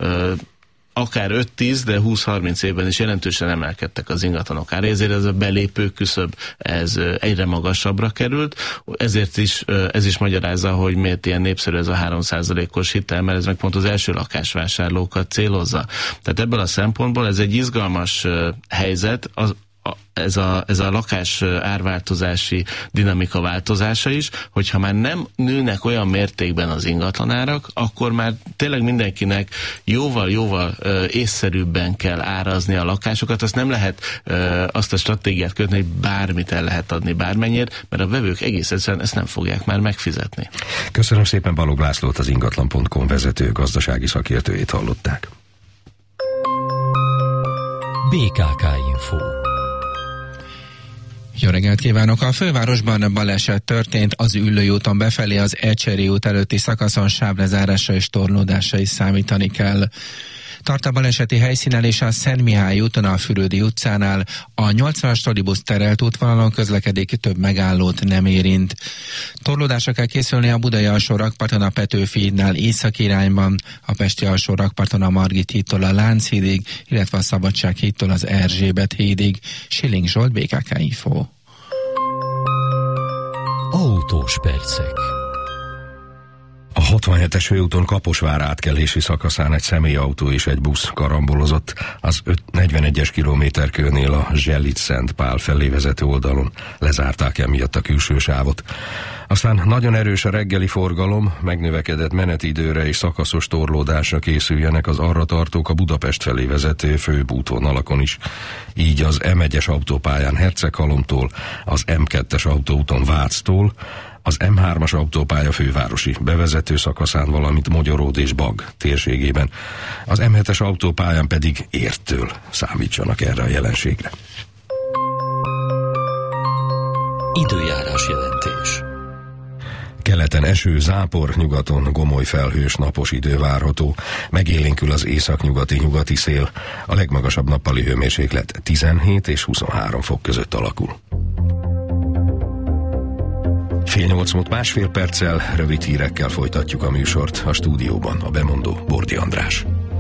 S18: akár öt-tíz, de húsz-harminc évben is jelentősen emelkedtek az ingatlanok ára, ezért ez a belépő küszöb ez egyre magasabbra került, ezért is, ez is magyarázza, hogy miért ilyen népszerű ez a három százalékos hitel, mert ez meg pont az első lakásvásárlókat célozza. Tehát ebből a szempontból ez egy izgalmas helyzet, az Ez a, ez a lakás árváltozási dinamika változása is, hogyha már nem nőnek olyan mértékben az ingatlanárak, akkor már tényleg mindenkinek jóval-jóval észszerűbben kell árazni a lakásokat. Azt nem lehet ö, azt a stratégiát kötni, hogy bármit el lehet adni bármennyire, mert a vevők egész egyszerűen ezt nem fogják már megfizetni.
S16: Köszönöm szépen, Balogh Lászlót, az ingatlan pont com vezető gazdasági szakértőjét hallották.
S3: bé ká ká Info.
S12: Jó reggelt kívánok! A fővárosban baleset történt, az Üllői úton befelé az Ecseri út előtti szakaszon sávlezárásra és torlódásra is számítani kell. Tart a baleseti helyszínen és a Szent Mihály úton a Fürödi utcánál, a nyolcvanas trolibusz terelt útvonalon közlekedik, több megállót nem érint. Torlódásra kell készülni a Budai alsó rakparton a Petőfi hídnál északi irányban, a Pesti alsó rakparton a Margit hídtól a Lánchídig, illetve a Szabadság hídtól az Erzsébet hídig. Schilling Zsolt, bé ká ká Info.
S3: Autós percek.
S16: A hatvanhetes főúton Kaposvár átkelési szakaszán egy személyautó és egy busz karambolozott az negyvenegyes kilométerkőnél a Zsellit-Szent Pál felé vezető oldalon. Lezárták emiatt a külső sávot. Aztán nagyon erős a reggeli forgalom, megnövekedett menetidőre és szakaszos torlódásra készüljenek az arra tartók a Budapest felé vezető főbb útvonalakon is. Így az em egyes autópályán Herceghalomtól, az em kettes autóúton Váctól, az em hármas autópálya fővárosi bevezető szakaszán, valamint Mogyoród és Bag térségében. Az em hetes autópályán pedig Érttől számítsanak erre a jelenségre.
S3: Időjárás jelentés.
S16: Keleten eső, zápor, nyugaton gomoly felhős napos idő várható. Megélénkül az északnyugati nyugati szél. A legmagasabb nappali hőmérséklet tizenhét és huszonhárom fok között alakul. Fél nyolc múlt másfél perccel, rövid hírekkel folytatjuk a műsort. A stúdióban a bemondó Bordi András.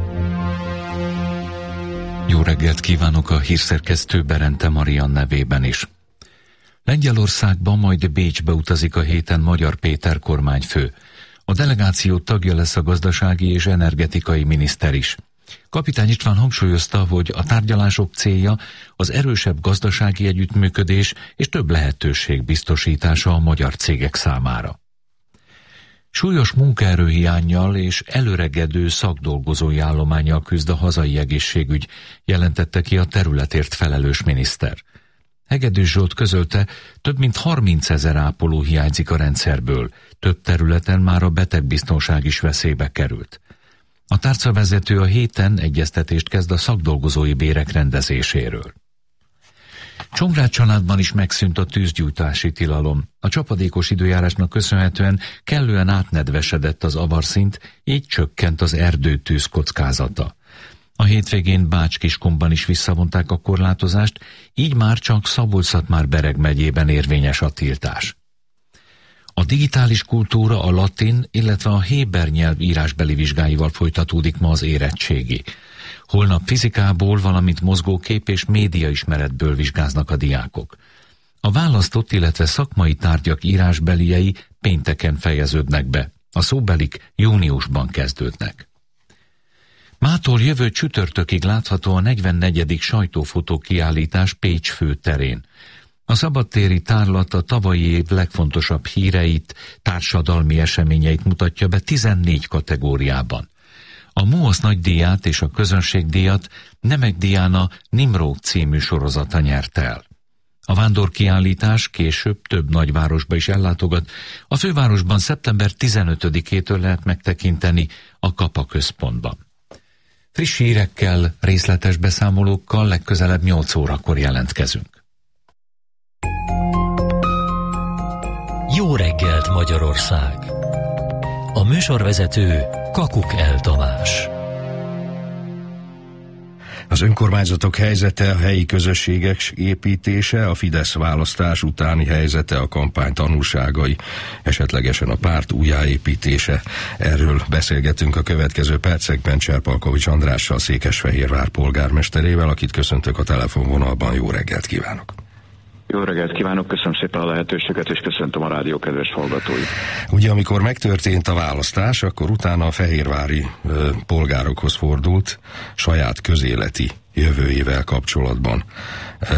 S4: Jó reggelt kívánok a hírszerkesztő Berente Marian nevében is. Lengyelországba, majd Bécsbe utazik a héten Magyar Péter kormányfő. A delegáció tagja lesz a gazdasági és energetikai miniszter is. Kapitány István hangsúlyozta, hogy a tárgyalások célja az erősebb gazdasági együttműködés és több lehetőség biztosítása a magyar cégek számára. Súlyos munkaerőhiánnyal és előregedő szakdolgozói állománnyal küzd a hazai egészségügy, jelentette ki a területért felelős miniszter. Hegedűs Zsolt közölte, több mint harmincezer ápoló hiányzik a rendszerből, több területen már a betegbiztonság is veszélybe került. A tárcavezető a héten egyeztetést kezd a szakdolgozói bérek rendezéséről. Csongrád családban is megszűnt a tűzgyújtási tilalom. A csapadékos időjárásnak köszönhetően kellően átnedvesedett az avarszint, így csökkent az erdőtűz kockázata. A hétvégén Bács-Kiskunban is visszavonták a korlátozást, így már csak Szabolcs-Szatmár-Bereg megyében érvényes a tiltás. A digitális kultúra, a latin, illetve a héber nyelv írásbeli vizsgáival folytatódik ma az érettségi. Holnap fizikából, valamint mozgókép és médiaismeretből vizsgáznak a diákok. A választott, illetve szakmai tárgyak írásbeliei pénteken fejeződnek be. A szóbelik júniusban kezdődnek. Mától jövő csütörtökig látható a negyvennegyedik sajtófotó kiállítás Pécs főterén. A szabadtéri tárlat a tavalyi év legfontosabb híreit, társadalmi eseményeit mutatja be tizennégy kategóriában. A MUOSZ nagydíját és a közönségdíjat Nemek Diana Nimród című sorozata nyerte el. A vándorkiállítás később több nagyvárosba is ellátogat. A fővárosban szeptember tizenötödikétől lehet megtekinteni a Kapa központban. Friss hírekkel, részletes beszámolókkal legközelebb nyolc órakor jelentkezünk.
S3: Jó reggelt, Magyarország! A műsorvezető Kakuk El Tamás.
S16: Az önkormányzatok helyzete, a helyi közösségek építése, a Fidesz választás utáni helyzete, a kampány tanulságai, esetlegesen a párt újjáépítése. Erről beszélgetünk a következő percekben Cserpalkovics Andrással, Székesfehérvár polgármesterével, akit köszöntök a telefonvonalban. Jó reggelt kívánok!
S19: Jó reggelt kívánok, köszönöm szépen a lehetőséget, és köszöntöm a rádió kedves hallgatóit.
S16: Ugye, amikor megtörtént a választás, akkor utána a fehérvári ö, polgárokhoz fordult saját közéleti jövőjével kapcsolatban. Ö,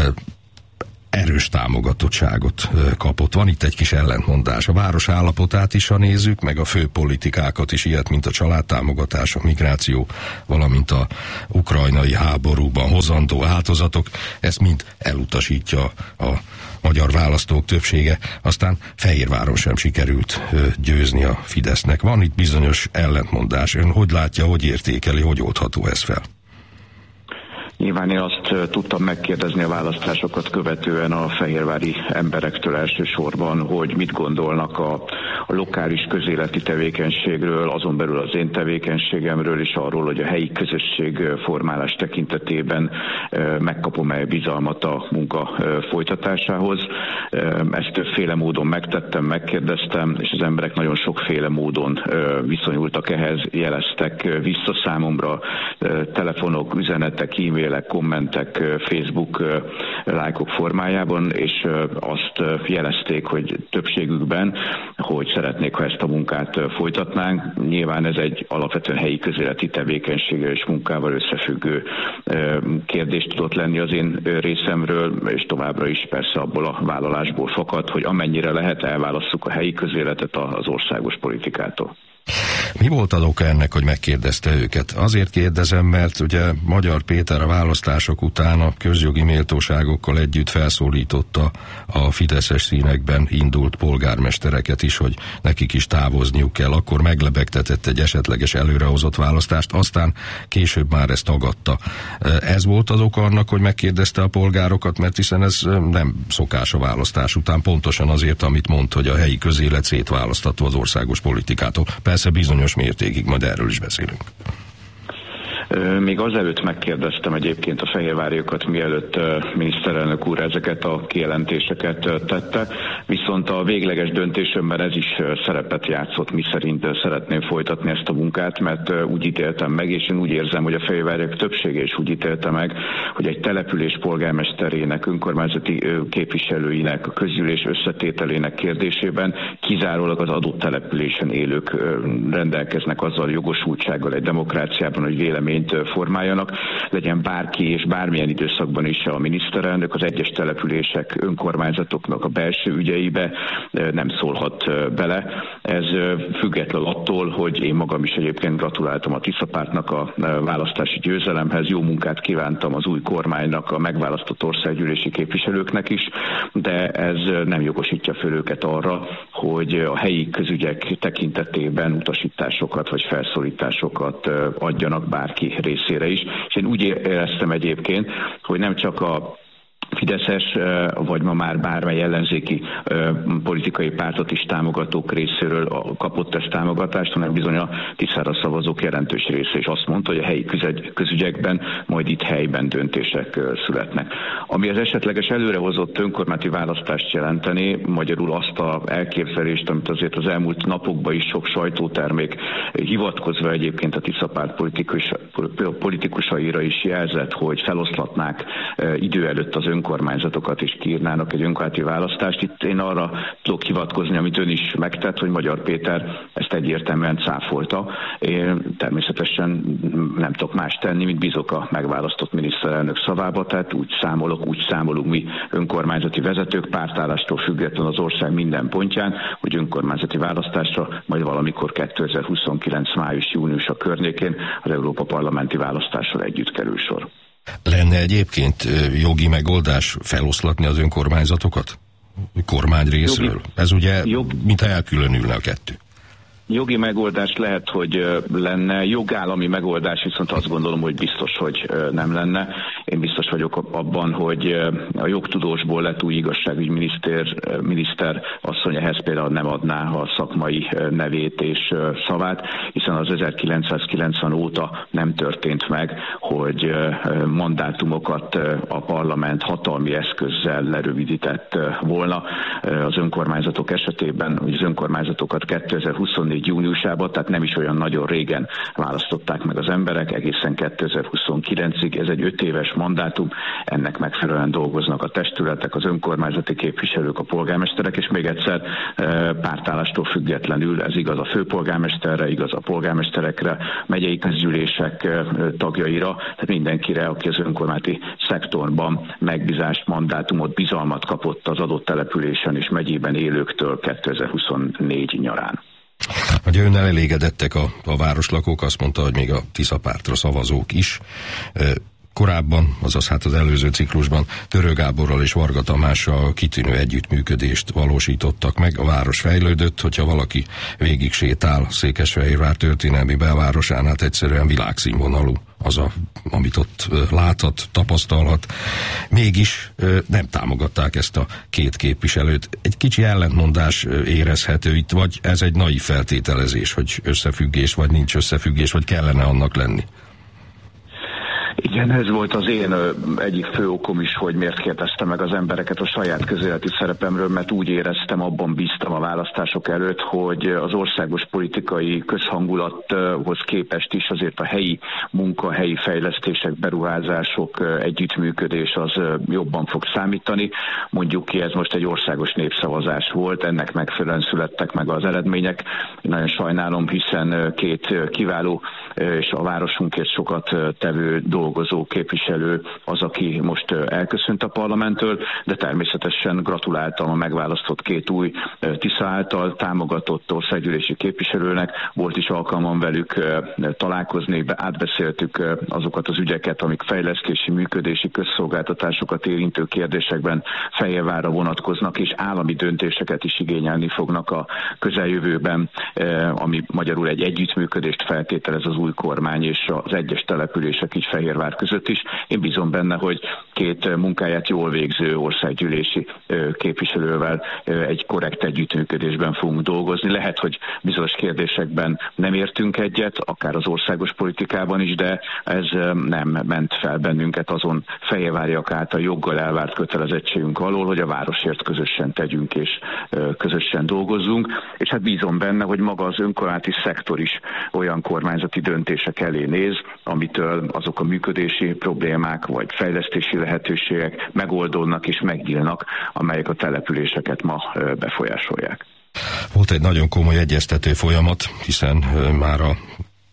S16: erős támogatottságot kapott. Van itt egy kis ellentmondás. A város állapotát is, ha nézzük, meg a fő politikákat is, ilyet, mint a családtámogatás, a migráció, valamint a ukrajnai háborúban hozandó áldozatok, ezt mind elutasítja a magyar választók többsége. Aztán Fehérváron sem sikerült győzni a Fidesznek. Van itt bizonyos ellentmondás. Ön hogy látja, hogy értékeli, hogy oldható ez fel?
S19: Nyilván én azt tudtam megkérdezni a választásokat követően a fehérvári emberektől elsősorban, hogy mit gondolnak a, a lokális közéleti tevékenységről, azon belül az én tevékenységemről, és arról, hogy a helyi közösség formálás tekintetében megkapom-e bizalmat a munka folytatásához. Ezt többféle módon megtettem, megkérdeztem, és az emberek nagyon sokféle módon viszonyultak ehhez, jeleztek vissza számomra telefonok, üzenetek, e-mail, kommentek, Facebook lájkok formájában, és azt jelezték, hogy többségükben, hogy szeretnék, ha ezt a munkát folytatnánk. Nyilván ez egy alapvetően helyi közéleti tevékenységgel és munkával összefüggő kérdés tudott lenni az én részemről, és továbbra is persze abból a vállalásból fakad, hogy amennyire lehet, elválasszuk a helyi közéletet az országos politikától.
S16: Mi volt az oka ennek, hogy megkérdezte őket? Azért kérdezem, mert ugye Magyar Péter a választások után a közjogi méltóságokkal együtt felszólította a fideszes színekben indult polgármestereket is, hogy nekik is távozniuk kell. Akkor meglebegtetett egy esetleges előrehozott választást, aztán később már ezt tagadta. Ez volt az oka annak, hogy megkérdezte a polgárokat, mert hiszen ez nem szokás a választás után, pontosan azért, amit mond, hogy a helyi közélet szétválasztható az országos politikától. Persze bizonyos mértékig, majd erről is beszélünk.
S19: Még azelőtt megkérdeztem egyébként a fehérváriokat, mielőtt miniszterelnök úr ezeket a kijelentéseket tette, viszont a végleges döntésömben ez is szerepet játszott, miszerint szeretném folytatni ezt a munkát, mert úgy ítéltem meg, és én úgy érzem, hogy a fehérváriak többsége is úgy ítélte meg, hogy egy település polgármesterének, önkormányzati képviselőinek, a közgyűlés összetételének kérdésében kizárólag az adott településen élők rendelkeznek azzal a jogosultsággal egy demokráciában, hogy vélemény formáljanak, legyen bárki és bármilyen időszakban is a miniszterelnök az egyes települések, önkormányzatoknak a belső ügyeibe nem szólhat bele. Ez független attól, hogy én magam is egyébként gratuláltam a Tisza Pártnak a választási győzelemhez, jó munkát kívántam az új kormánynak, a megválasztott országgyűlési képviselőknek is, de ez nem jogosítja föl őket arra, hogy a helyi közügyek tekintetében utasításokat vagy felszólításokat adjanak bárki részére is. És én úgy éreztem egyébként, hogy nem csak a fideszes, vagy ma már bármely ellenzéki politikai pártot is támogatók részéről kapott ezt támogatást, hanem bizony a Tiszára szavazók jelentős része is azt mondta, hogy a helyi közügyekben majd itt helyben döntések születnek. Ami az esetleges előrehozott önkormányzati választást jelenteni, magyarul azt az elképzelést, amit azért az elmúlt napokban is sok sajtótermék hivatkozva egyébként a Tisza Párt politikus, politikusaira is jelzett, hogy feloszlatnák idő előtt az önkormányzatokat, önkormányzatokat is kiírnának egy önkormányzati választást. Itt én arra tudok hivatkozni, amit ön is megtett, hogy Magyar Péter ezt egyértelműen cáfolta. Én természetesen nem tudok más tenni, mint bízok a megválasztott miniszterelnök szavába, tehát úgy számolok, úgy számolunk mi önkormányzati vezetők, pártállástól független az ország minden pontján, hogy önkormányzati választásra majd valamikor kétezer-huszonkilenc május-június a környékén az Európa parlamenti választással együtt kerül sor.
S16: Lenne egyébként jogi megoldás feloszlatni az önkormányzatokat? Kormány részről? Jogi, Ez ugye, jog, mintha elkülönülne a kettő.
S19: Jogi megoldás lehet, hogy lenne, jogállami megoldás viszont azt gondolom, hogy biztos, hogy nem lenne. Én biztos vagyok abban, hogy a jogtudósból lett új igazságügyi miniszter, miniszter asszony ehhez például nem adná a szakmai nevét és szavát, hiszen az ezerkilencszázkilencven óta nem történt meg, hogy mandátumokat a parlament hatalmi eszközzel lerövidített volna. Az önkormányzatok esetében, hogy az önkormányzatokat kétezer-huszonnégy júniusában, tehát nem is olyan nagyon régen választották meg az emberek, egészen kétezer-huszonkilencig, ez egy öt éves mandátum, ennek megfelelően dolgoznak a testületek, az önkormányzati képviselők, a polgármesterek, és még egyszer pártállástól függetlenül, ez igaz a főpolgármesterre, igaz a polgármesterekre, megyei közgyűlések tagjaira, tehát mindenkire, aki az önkormányzati szektorban megbízást, mandátumot, bizalmat kapott az adott településen és megyében élőktől kétezer-huszonnégy nyarán.
S16: Hogy önnel elégedettek a, a városlakók, azt mondta, hogy még a Tisza Pártra szavazók is. Korábban, azaz hát az előző ciklusban Törő Gáborral és Varga Tamással kitűnő együttműködést valósítottak meg. A város fejlődött, hogyha valaki végig sétál Székesfehérvár történelmi belvárosán, hát egyszerűen világszínvonalú az, a, amit ott láthat, tapasztalhat. Mégis nem támogatták ezt a két képviselőt. Egy kicsi ellentmondás érezhető itt, vagy ez egy naív feltételezés, hogy összefüggés, vagy nincs összefüggés, vagy kellene annak lenni?
S19: Igen, ez volt az én egyik fő okom is, hogy miért kérdeztem meg az embereket a saját közéleti szerepemről, mert úgy éreztem, abban bíztam a választások előtt, hogy az országos politikai közhangulathoz képest is azért a helyi munka, helyi fejlesztések, beruházások, együttműködés az jobban fog számítani. Mondjuk ki, ez most egy országos népszavazás volt, ennek megfelelően születtek meg az eredmények. Én nagyon sajnálom, hiszen két kiváló és a városunkért sokat tevő dolgozó képviselő az, aki most elköszönt a parlamenttől, de természetesen gratuláltam a megválasztott két új Tisza által támogatott országgyűlési képviselőnek. Volt is alkalmam velük találkozni, átbeszéltük azokat az ügyeket, amik fejlesztési, működési, közszolgáltatásokat érintő kérdésekben Fehérvárra vonatkoznak, és állami döntéseket is igényelni fognak a közeljövőben, ami magyarul egy együttműködést feltételez az új kormány és az egyes települések így Fehérvár között is. Én bízom benne, hogy két munkáját jól végző országgyűlési képviselővel egy korrekt együttműködésben fogunk dolgozni. Lehet, hogy bizonyos kérdésekben nem értünk egyet, akár az országos politikában is, de ez nem ment fel bennünket azon fehérváriak által joggal elvárt kötelezettségünk alól, hogy a városért közösen tegyünk és közösen dolgozzunk. És hát bízom benne, hogy maga az önkormányzati szektor is olyan kormányzati döntések elé néz, amitől azok a működési problémák vagy fejlesztési lehetőségek megoldódnak és megnyílnak, amelyek a településeket ma befolyásolják.
S16: Volt egy nagyon komoly egyeztető folyamat, hiszen már a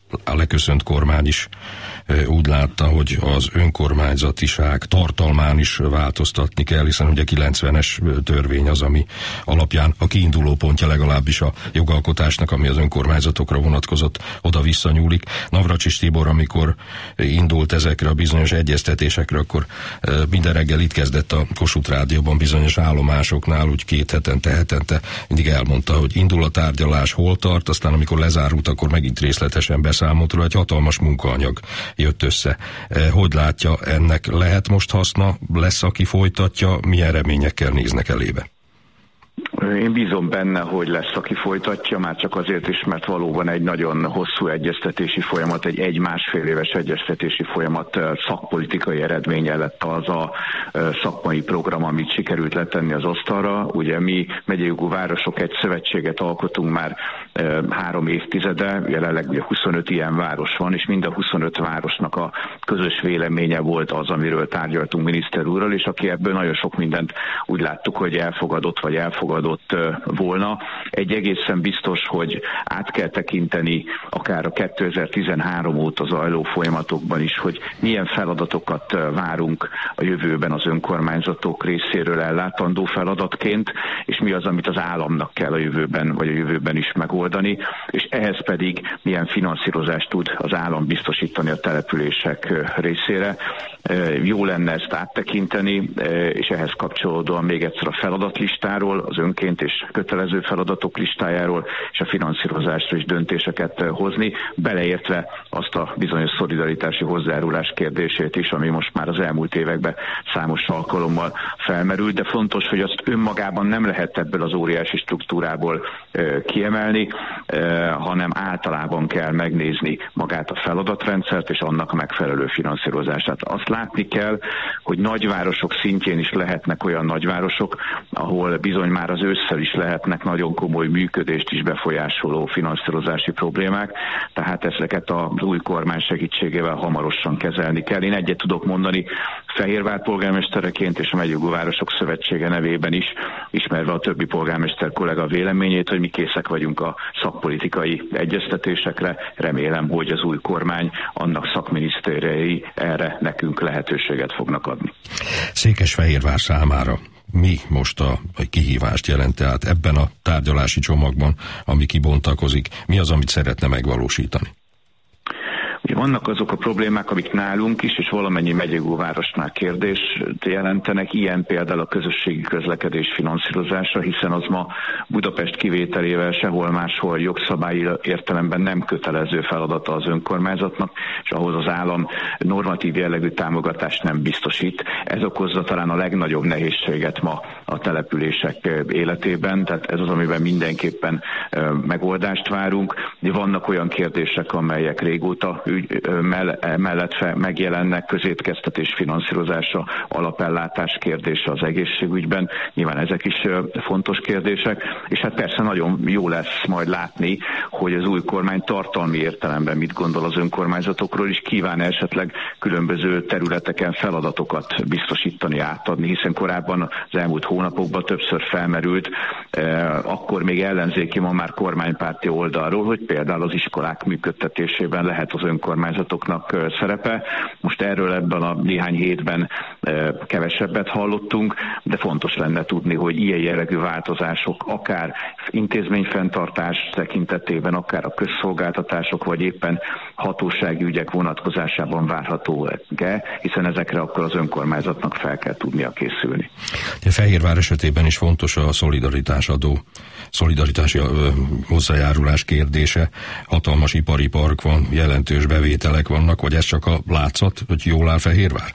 S16: a leköszönt kormány is úgy látta, hogy az önkormányzatiság tartalmán is változtatni kell, hiszen ugye kilencvenes törvény az, ami alapján a kiinduló pontja legalábbis a jogalkotásnak, ami az önkormányzatokra vonatkozott, oda visszanyúlik. Navracsics Tibor, amikor indult ezekre a bizonyos egyeztetésekre, akkor minden reggel itt kezdett a Kossuth Rádióban bizonyos állomásoknál, úgy két hetente, hetente mindig elmondta, hogy indul a tárgyalás, hol tart, aztán amikor lezárult, akkor megint részletesen beszámolt róla, egy hatalmas munkaanyag jött össze. Hogy látja, ennek lehet most haszna, lesz, aki folytatja, milyen reményekkel néznek elébe?
S19: Én bízom benne, hogy lesz, aki folytatja, már csak azért is, mert valóban egy nagyon hosszú egyeztetési folyamat, egy egy-másfél éves egyeztetési folyamat szakpolitikai eredménye lett az a szakmai program, amit sikerült letenni az asztalra. Ugye mi megyei jogú városok egy szövetséget alkotunk már három évtizede, jelenleg ugye huszonöt ilyen város van, és mind a huszonöt városnak a közös véleménye volt az, amiről tárgyaltunk miniszter úrral, és aki ebből nagyon sok mindent úgy láttuk, hogy elfogadott vagy elfogadott volna. Egy egészen biztos, hogy át kell tekinteni akár a kétezer-tizenhárom óta zajló folyamatokban is, hogy milyen feladatokat várunk a jövőben az önkormányzatok részéről ellátandó feladatként, és mi az, amit az államnak kell a jövőben, vagy a jövőben is megoldani, és ehhez pedig milyen finanszírozást tud az állam biztosítani a települések részére. Jó lenne ezt áttekinteni, és ehhez kapcsolódóan még egyszer a feladatlistáról, az önként és kötelező feladatok listájáról és a finanszírozásról is döntéseket hozni, beleértve azt a bizonyos szolidaritási hozzájárulás kérdését is, ami most már az elmúlt években számos alkalommal felmerült, de fontos, hogy azt önmagában nem lehet ebből az óriási struktúrából kiemelni, hanem általában kell megnézni magát a feladatrendszert és annak a megfelelő finanszírozását. Azt látni kell, hogy nagyvárosok szintjén is lehetnek olyan nagyvárosok, ahol bizony már az ősszel is lehetnek nagyon komoly működést is befolyásoló finanszírozási problémák, tehát ezeket az új kormány segítségével hamarosan kezelni kell. Én egyet tudok mondani Fehérvár polgármestereként és a Megyei Jogú Városok Szövetsége nevében is, ismerve a többi polgármester kollega véleményét, hogy mi készek vagyunk a szakpolitikai egyeztetésekre. Remélem, hogy az új kormány, annak szakminisztériai erre nekünk lehetőséget fognak adni.
S16: Székesfehérvár számára mi most a, a kihívást jelent, tehát ebben a tárgyalási csomagban, ami kibontakozik, mi az, amit szeretne megvalósítani?
S19: Ugye vannak azok a problémák, amik nálunk is, és valamennyi megyei jogú városnál kérdést jelentenek, ilyen például a közösségi közlekedés finanszírozása, hiszen az ma Budapest kivételével sehol máshol jogszabályi értelemben nem kötelező feladata az önkormányzatnak, és ahhoz az állam normatív jellegű támogatást nem biztosít. Ez okozza talán a legnagyobb nehézséget ma a települések életében, tehát ez az, amiben mindenképpen megoldást várunk. Vannak olyan kérdések, amelyek régóta mellett megjelennek, közétkeztetés finanszírozása, alapellátás kérdése az egészségügyben, nyilván ezek is fontos kérdések, és hát persze nagyon jó lesz majd látni, hogy az új kormány tartalmi értelemben mit gondol az önkormányzatokról, és kíván esetleg különböző területeken feladatokat biztosítani, átadni, hiszen korábban az elmúlt hónapokban többször felmerült, eh, akkor még ellenzéki, ma már kormánypárti oldalról, hogy például az iskolák működtetésében lehet az önkormányzatoknak szerepe. Most erről ebben a néhány hétben kevesebbet hallottunk, de fontos lenne tudni, hogy ilyen jellegű változások akár intézményfenntartás tekintetében, akár a közszolgáltatások, vagy éppen hatósági ügyek vonatkozásában várható-e, hiszen ezekre akkor az önkormányzatnak fel kell tudnia készülni.
S16: A Fehérvár esetében is fontos a szolidaritás-adó, szolidaritási hozzájárulás kérdése. Hatalmas ipari park van, jelentős bevételek vannak, vagy ez csak a látszat, hogy jól áll Fehérvár?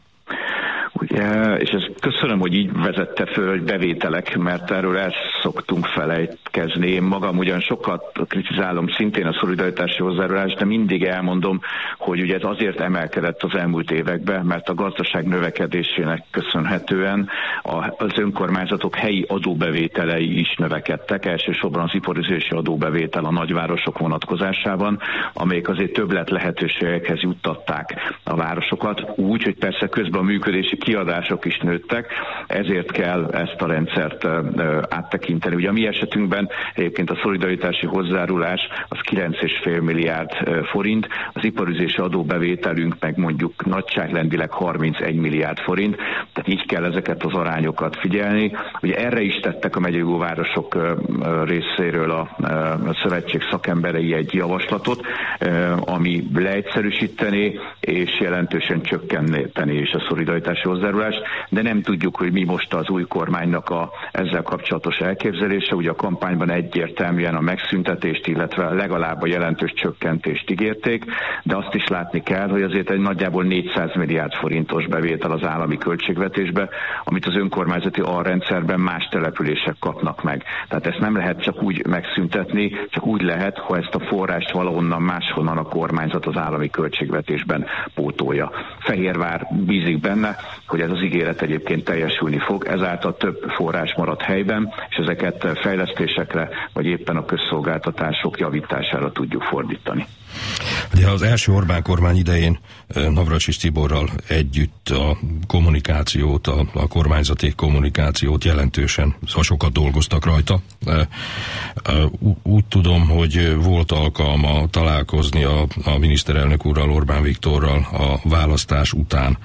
S19: Ugye, és ezt köszönöm, hogy így vezette föl, hogy bevételek, mert erről el szoktunk felejtkezni. Én magam ugyan sokat kritizálom szintén a szolidaritási hozzájárulást, de mindig elmondom, hogy ugye ez azért emelkedett az elmúlt években, mert a gazdaság növekedésének köszönhetően az önkormányzatok helyi adóbevételei is növekedtek, elsősorban az iparüzési adóbevétel a nagyvárosok vonatkozásában, amelyek azért többlet lehetőségekhez juttatták a városokat, úgy, hogy persze közben a működési kiadások is nőttek, ezért kell ezt a rendszert áttekinteni. Ugye a mi esetünkben egyébként a szolidaritási hozzárulás az kilenc egész öt milliárd forint, az iparüzési adóbevételünk meg mondjuk nagyságrendileg harmincegy milliárd forint, tehát így kell ezeket az arányokat figyelni. Ugye erre is tettek a megyei városok részéről a, a szövetség szakemberei egy javaslatot, ami leegyszerűsíteni és jelentősen csökkenteni is a szolidaritási hozzájárulást, de nem tudjuk, hogy mi most az új kormánynak a ezzel kapcsolatos elképzelése. Ugye a kampányban egyértelműen a megszüntetést, illetve legalább a jelentős csökkentést ígérték, de azt is látni kell, hogy azért egy nagyjából négyszáz milliárd forintos bevétel az állami költségvetésbe, amit az önkormányzati alrendszerben más települések kapnak meg. Tehát ezt nem lehet csak úgy megszüntetni, csak úgy lehet, ha ezt a forrást valahonnan máshonnan a kormányzat az állami költségvetésben pótolja. Fehérvár bízik benne, hogy ez az ígéret egyébként teljesülni fog, ezáltal több forrás marad helyben, és ezeket fejlesztésekre, vagy éppen a közszolgáltatások javítására tudjuk fordítani.
S16: Ugye az első Orbán kormány idején Navracsics Tiborral együtt a kommunikációt, a, a kormányzati kommunikációt jelentősen, szóval sokat dolgoztak rajta. Úgy tudom, hogy volt alkalma találkozni a, a miniszterelnök úrral, Orbán Viktorral a választás után.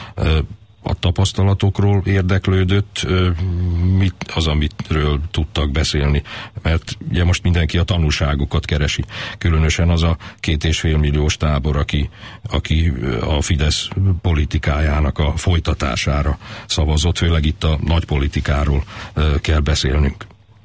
S16: A tapasztalatokról érdeklődött, mit az, amitről tudtak beszélni, mert ugye most mindenki a tanúságokat keresi, különösen az a két és fél milliós tábor, aki, aki a Fidesz politikájának a folytatására szavazott, főleg itt a nagy politikáról kell beszélnünk.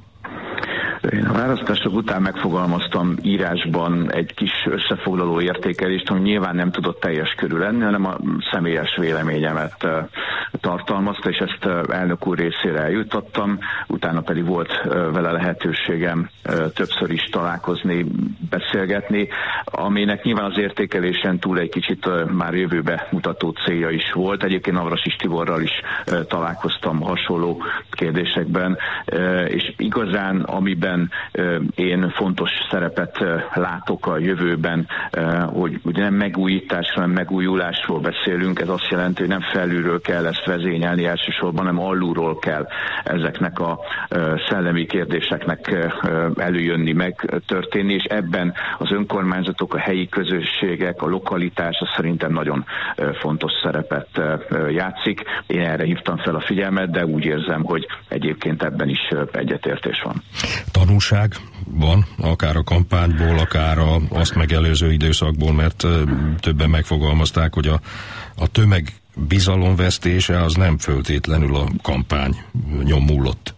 S19: Én a választások után megfogalmaztam írásban egy kis összefoglaló értékelést, ami nyilván nem tudott teljes körül lenni, hanem a személyes véleményemet tartalmazta, és ezt elnök úr részére eljuttattam, utána pedig volt vele lehetőségem többször is találkozni, beszélgetni, aminek nyilván az értékelésen túl egy kicsit már jövőbe mutató célja is volt. Egyébként Navracsics Tiborral is találkoztam hasonló kérdésekben, és igazán amiben én fontos szerepet látok a jövőben, hogy ugye nem megújításról, hanem megújulásról beszélünk. Ez azt jelenti, hogy nem felülről kell ezt vezényelni elsősorban, hanem alulról kell ezeknek a szellemi kérdéseknek előjönni, megtörténni, és ebben az önkormányzatok, a helyi közösségek, a lokalitás az szerintem nagyon fontos szerepet játszik. Én erre hívtam fel a figyelmet, de úgy érzem, hogy egyébként ebben is egyetértés van.
S16: Tanúság van, akár a kampányból, akár a, azt megelőző időszakból, mert többen megfogalmazták, hogy a, a tömeg bizalomvesztése az nem föltétlenül a kampány nyomulott.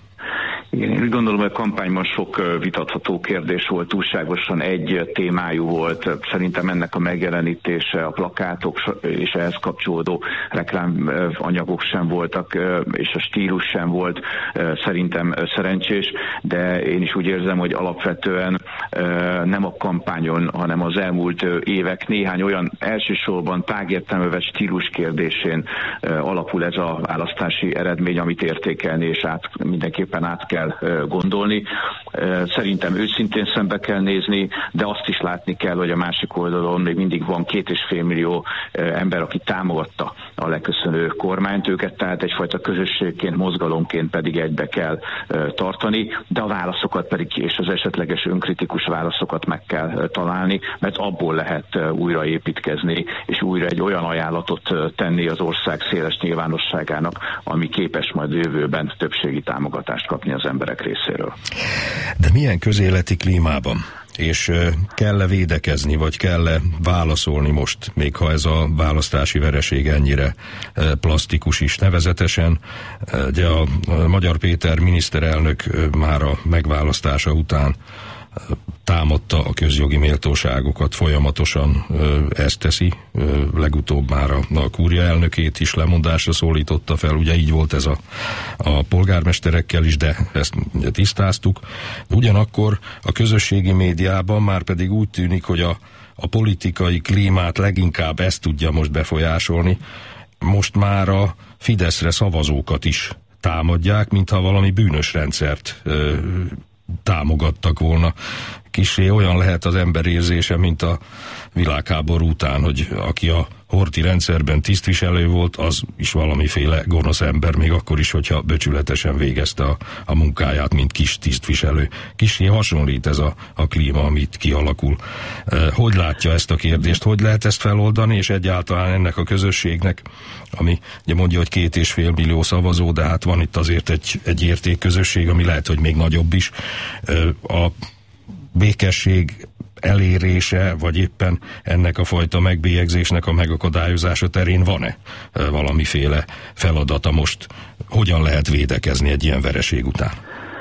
S19: Igen, én úgy gondolom, hogy a kampányban sok vitatható kérdés volt, túlságosan egy témájú volt. Szerintem ennek a megjelenítése, a plakátok és ehhez kapcsolódó reklámanyagok sem voltak, és a stílus sem volt szerintem szerencsés, de én is úgy érzem, hogy alapvetően nem a kampányon, hanem az elmúlt évek néhány olyan elsősorban tágértelműves stílus kérdésén alapul ez a választási eredmény, amit értékelni és át, mindenképpen át kell gondolni. Szerintem őszintén szembe kell nézni, de azt is látni kell, hogy a másik oldalon még mindig van két és fél millió ember, aki támogatta a leköszönő kormányt, őket tehát egyfajta közösségként, mozgalomként pedig egybe kell tartani, de a válaszokat pedig és az esetleges önkritikus válaszokat meg kell találni, mert abból lehet újra építkezni, és újra egy olyan ajánlatot tenni az ország széles nyilvánosságának, ami képes majd jövőben többségi támogatást kapni az emberek részéről.
S16: De milyen közéleti klímában? És kell-e védekezni, vagy kell-e válaszolni most, még ha ez a választási vereség ennyire plastikus is, nevezetesen. Ugye a Magyar Péter miniszterelnök már a megválasztása után támadta a közjogi méltóságokat, folyamatosan ezt teszi, legutóbb már a, a kúria elnökét is lemondásra szólította fel, ugye így volt ez a, a polgármesterekkel is, de ezt tisztáztuk. Ugyanakkor a közösségi médiában már pedig úgy tűnik, hogy a, a politikai klímát leginkább ezt tudja most befolyásolni. Most már a Fideszre szavazókat is támadják, mintha valami bűnös rendszert ö, támogattak volna. Kissé olyan lehet az ember érzése, mint a világháború után, hogy aki a horthy rendszerben tisztviselő volt, az is valamiféle gonosz ember, még akkor is, hogyha becsületesen végezte a, a munkáját, mint kis tisztviselő. Kissé hasonlít ez a, a klíma, amit kialakul. Hogy látja ezt a kérdést? Hogy lehet ezt feloldani, és egyáltalán ennek a közösségnek, ami ugye mondja, hogy két és fél millió szavazó, de hát van itt azért egy, egy értékközösség, ami lehet, hogy még nagyobb is. A békesség elérése, vagy éppen ennek a fajta megbélyegzésnek a megakadályozása terén van-e valamiféle feladata most? Hogyan lehet védekezni egy ilyen vereség után?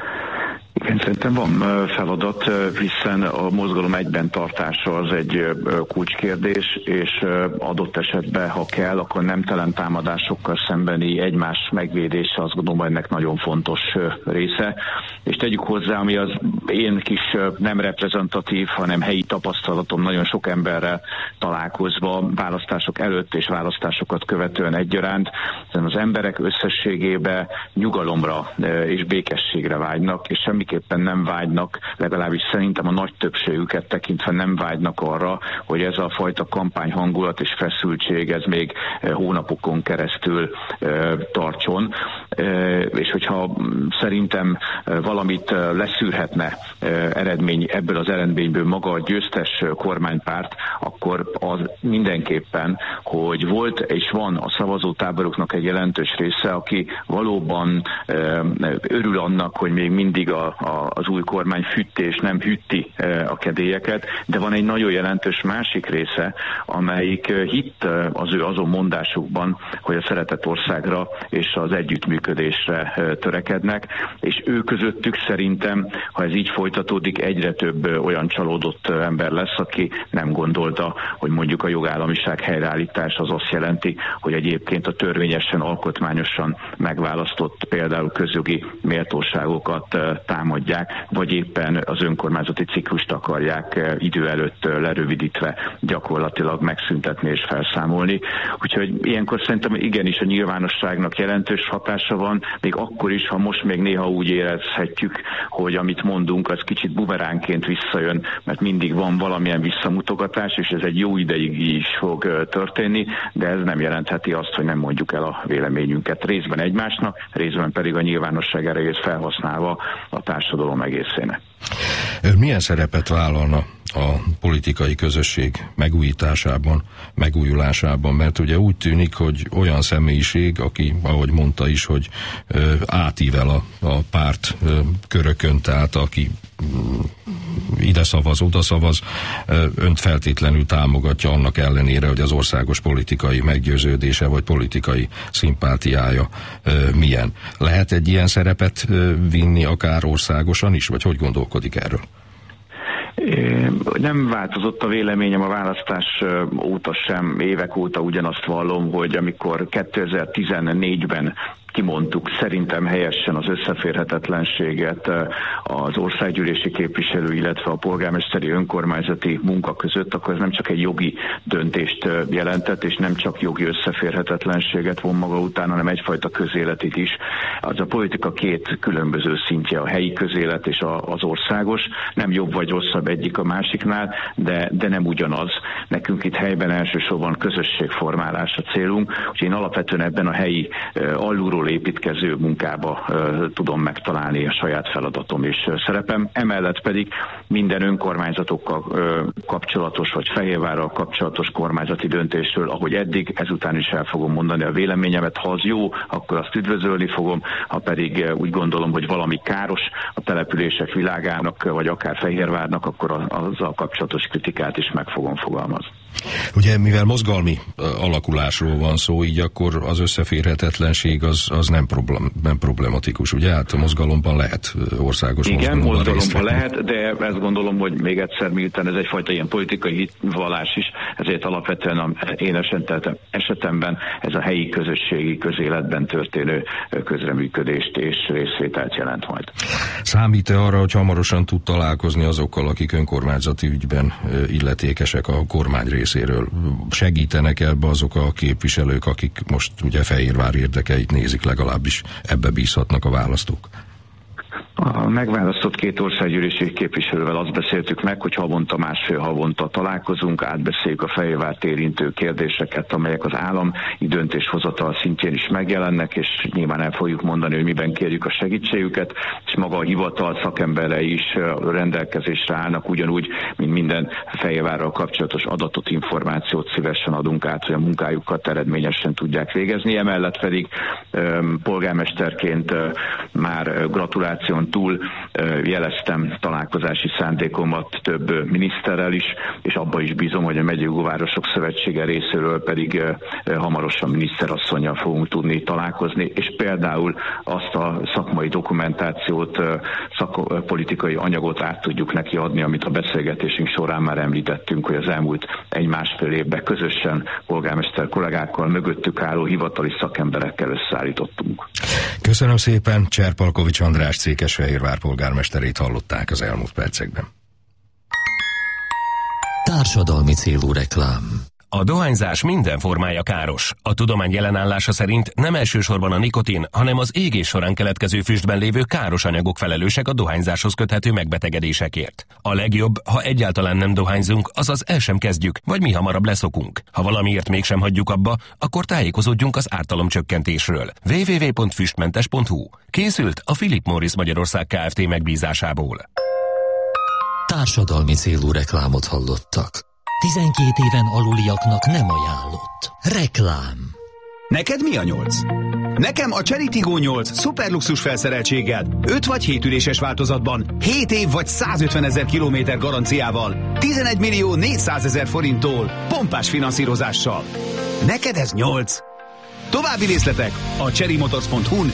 S19: Igen, szerintem van feladat, hiszen a mozgalom egyben tartása az egy kulcskérdés, és adott esetben, ha kell, akkor nemtelen támadásokkal szembeni egymás megvédése, azt gondolom, ennek nagyon fontos része. És tegyük hozzá, ami az én kis nem reprezentatív, hanem helyi tapasztalatom nagyon sok emberrel találkozva, választások előtt és választásokat követően egyaránt, hiszen az emberek összességében nyugalomra és békességre vágynak, és semmi éppen nem vágynak, legalábbis szerintem a nagy többségüket tekintve nem vágynak arra, hogy ez a fajta kampányhangulat és feszültség ez még hónapokon keresztül e, tartson. E, és hogyha szerintem valamit leszűrhetne e, eredmény, ebből az eredményből maga a győztes kormánypárt, akkor az mindenképpen, hogy volt és van a szavazótáboroknak egy jelentős része, aki valóban e, örül annak, hogy még mindig a A, az új kormány hütti és nem hütti a kedélyeket, de van egy nagyon jelentős másik része, amelyik hitt az ő azon mondásukban, hogy a szeretett országra és az együttműködésre törekednek, és ő közöttük szerintem, ha ez így folytatódik, egyre több olyan csalódott ember lesz, aki nem gondolta, hogy mondjuk a jogállamiság helyreállítása az azt jelenti, hogy egyébként a törvényesen, alkotmányosan megválasztott például közjogi méltóságokat támadják, vagy éppen az önkormányzati ciklust akarják idő előtt lerövidítve gyakorlatilag megszüntetni és felszámolni. Úgyhogy ilyenkor szerintem igenis a nyilvánosságnak jelentős hatása van, még akkor is, ha most még néha úgy érezhetjük, hogy amit mondunk, az kicsit bumeránként visszajön, mert mindig van valamilyen visszamutogatás, és ez egy jó ideig is fog történni, de ez nem jelentheti azt, hogy nem mondjuk el a véleményünket részben egymásnak, részben pedig a nyilvánosság erejét felhasználva a társadalom egészének.
S16: Milyen szerepet vállalna a politikai közösség megújításában, megújulásában, mert ugye úgy tűnik, hogy olyan személyiség, aki, ahogy mondta is, hogy ö, átível a, a párt ö, körökön, tehát aki ö, ide szavaz, oda szavaz, ö, önt feltétlenül támogatja annak ellenére, hogy az országos politikai meggyőződése vagy politikai szimpátiája ö, milyen. Lehet egy ilyen szerepet ö, vinni akár országosan is, vagy hogy gondolkodik erről?
S19: Nem változott a véleményem a választás óta sem, évek óta ugyanazt vallom, hogy amikor kétezer-tizennégyben kimondtuk szerintem helyesen az összeférhetetlenséget az országgyűlési képviselő, illetve a polgármesteri önkormányzati munka között, akkor ez nem csak egy jogi döntést jelentett, és nem csak jogi összeférhetetlenséget von maga után, hanem egyfajta közéletit is. Az a politika két különböző szintje, a helyi közélet és az országos, nem jobb vagy rosszabb egyik a másiknál, de, de nem ugyanaz. Nekünk itt helyben elsősorban közösségformálás a célunk, úgyhogy én alapvetően ebben a helyi alulról építkező munkába uh, tudom megtalálni a saját feladatom és uh, szerepem. Emellett pedig minden önkormányzatokkal uh, kapcsolatos, vagy Fehérvárral kapcsolatos kormányzati döntésről, ahogy eddig, ezután is el fogom mondani a véleményemet. Ha az jó, akkor azt üdvözölni fogom, ha pedig uh, úgy gondolom, hogy valami káros a települések világának, vagy akár Fehérvárnak, akkor azzal kapcsolatos kritikát is meg fogom fogalmazni.
S16: Ugye, mivel mozgalmi alakulásról van szó, így akkor az összeférhetetlenség az az nem, problem, nem problematikus, ugye? Hát a mozgalomban lehet országos
S19: Igen,
S16: mozgalomban,
S19: mozgalomban lehet, de ezt gondolom, hogy még egyszer, miután ez egyfajta ilyen politikai vallás is, ezért alapvetően a én esetemben ez a helyi közösségi közéletben történő közreműködést és részvételt jelent majd.
S16: Számít-e arra, hogy hamarosan tud találkozni azokkal, akik önkormányzati ügyben illetékesek a kormány részéről? Segítenek ebbe azok a képviselők, akik most ugye Fehérvár érdekeit nézik, legalábbis ebbe bízhatnak a választók?
S19: A megválasztott két országgyűlési képviselővel azt beszéltük meg, hogy havonta, másfél havonta találkozunk, átbeszéljük a Fehérvárt érintő kérdéseket, amelyek az állami döntéshozatal szintjén is megjelennek, és nyilván el fogjuk mondani, hogy miben kérjük a segítségüket, és maga a hivatal szakemberei is rendelkezésre állnak, ugyanúgy, mint minden Fehérvárral kapcsolatos adatot, információt szívesen adunk át, hogy a munkájukat eredményesen tudják végezni. Emellett pedig polgármesterként már gratuláción túl jeleztem találkozási szándékomat több miniszterrel is, és abban is bízom, hogy a Megyei Városok Szövetsége részéről pedig hamarosan miniszterasszonnyal fogunk tudni találkozni, és például azt a szakmai dokumentációt, szakpolitikai anyagot át tudjuk neki adni, amit a beszélgetésünk során már említettünk, hogy az elmúlt egy-másfél évben közösen polgármester kollégákkal, mögöttük álló hivatali szakemberekkel összeállítottunk.
S16: Köszönöm szépen, Cserpalkovics András Székesfehérvár polgármesterét hallották az elmúlt percekben.
S3: Társadalmi célú reklám.
S20: A dohányzás minden formája káros. A tudomány jelenállása szerint nem elsősorban a nikotin, hanem az égés során keletkező füstben lévő káros anyagok felelősek a dohányzáshoz köthető megbetegedésekért. A legjobb, ha egyáltalán nem dohányzunk, azaz el sem kezdjük, vagy mi hamarabb leszokunk. Ha valamiért mégsem hagyjuk abba, akkor tájékozódjunk az ártalomcsökkentésről. double-u double-u double-u pont füstmentes pont hu. Készült a Philip Morris Magyarország Kft. Megbízásából.
S3: Társadalmi célú reklámot hallottak. tizenkét éven aluliaknak nem ajánlott. Reklám.
S21: Neked mi a nyolc? Nekem a Chery Tiggo nyolc szuperluxus felszereltséggel, öt vagy hét üléses változatban, hét év vagy százötven ezer kilométer garanciával, tizenegy millió négyszázezer forinttól, pompás finanszírozással. Neked ez nyolc. További részletek a cherry motors pont hu-n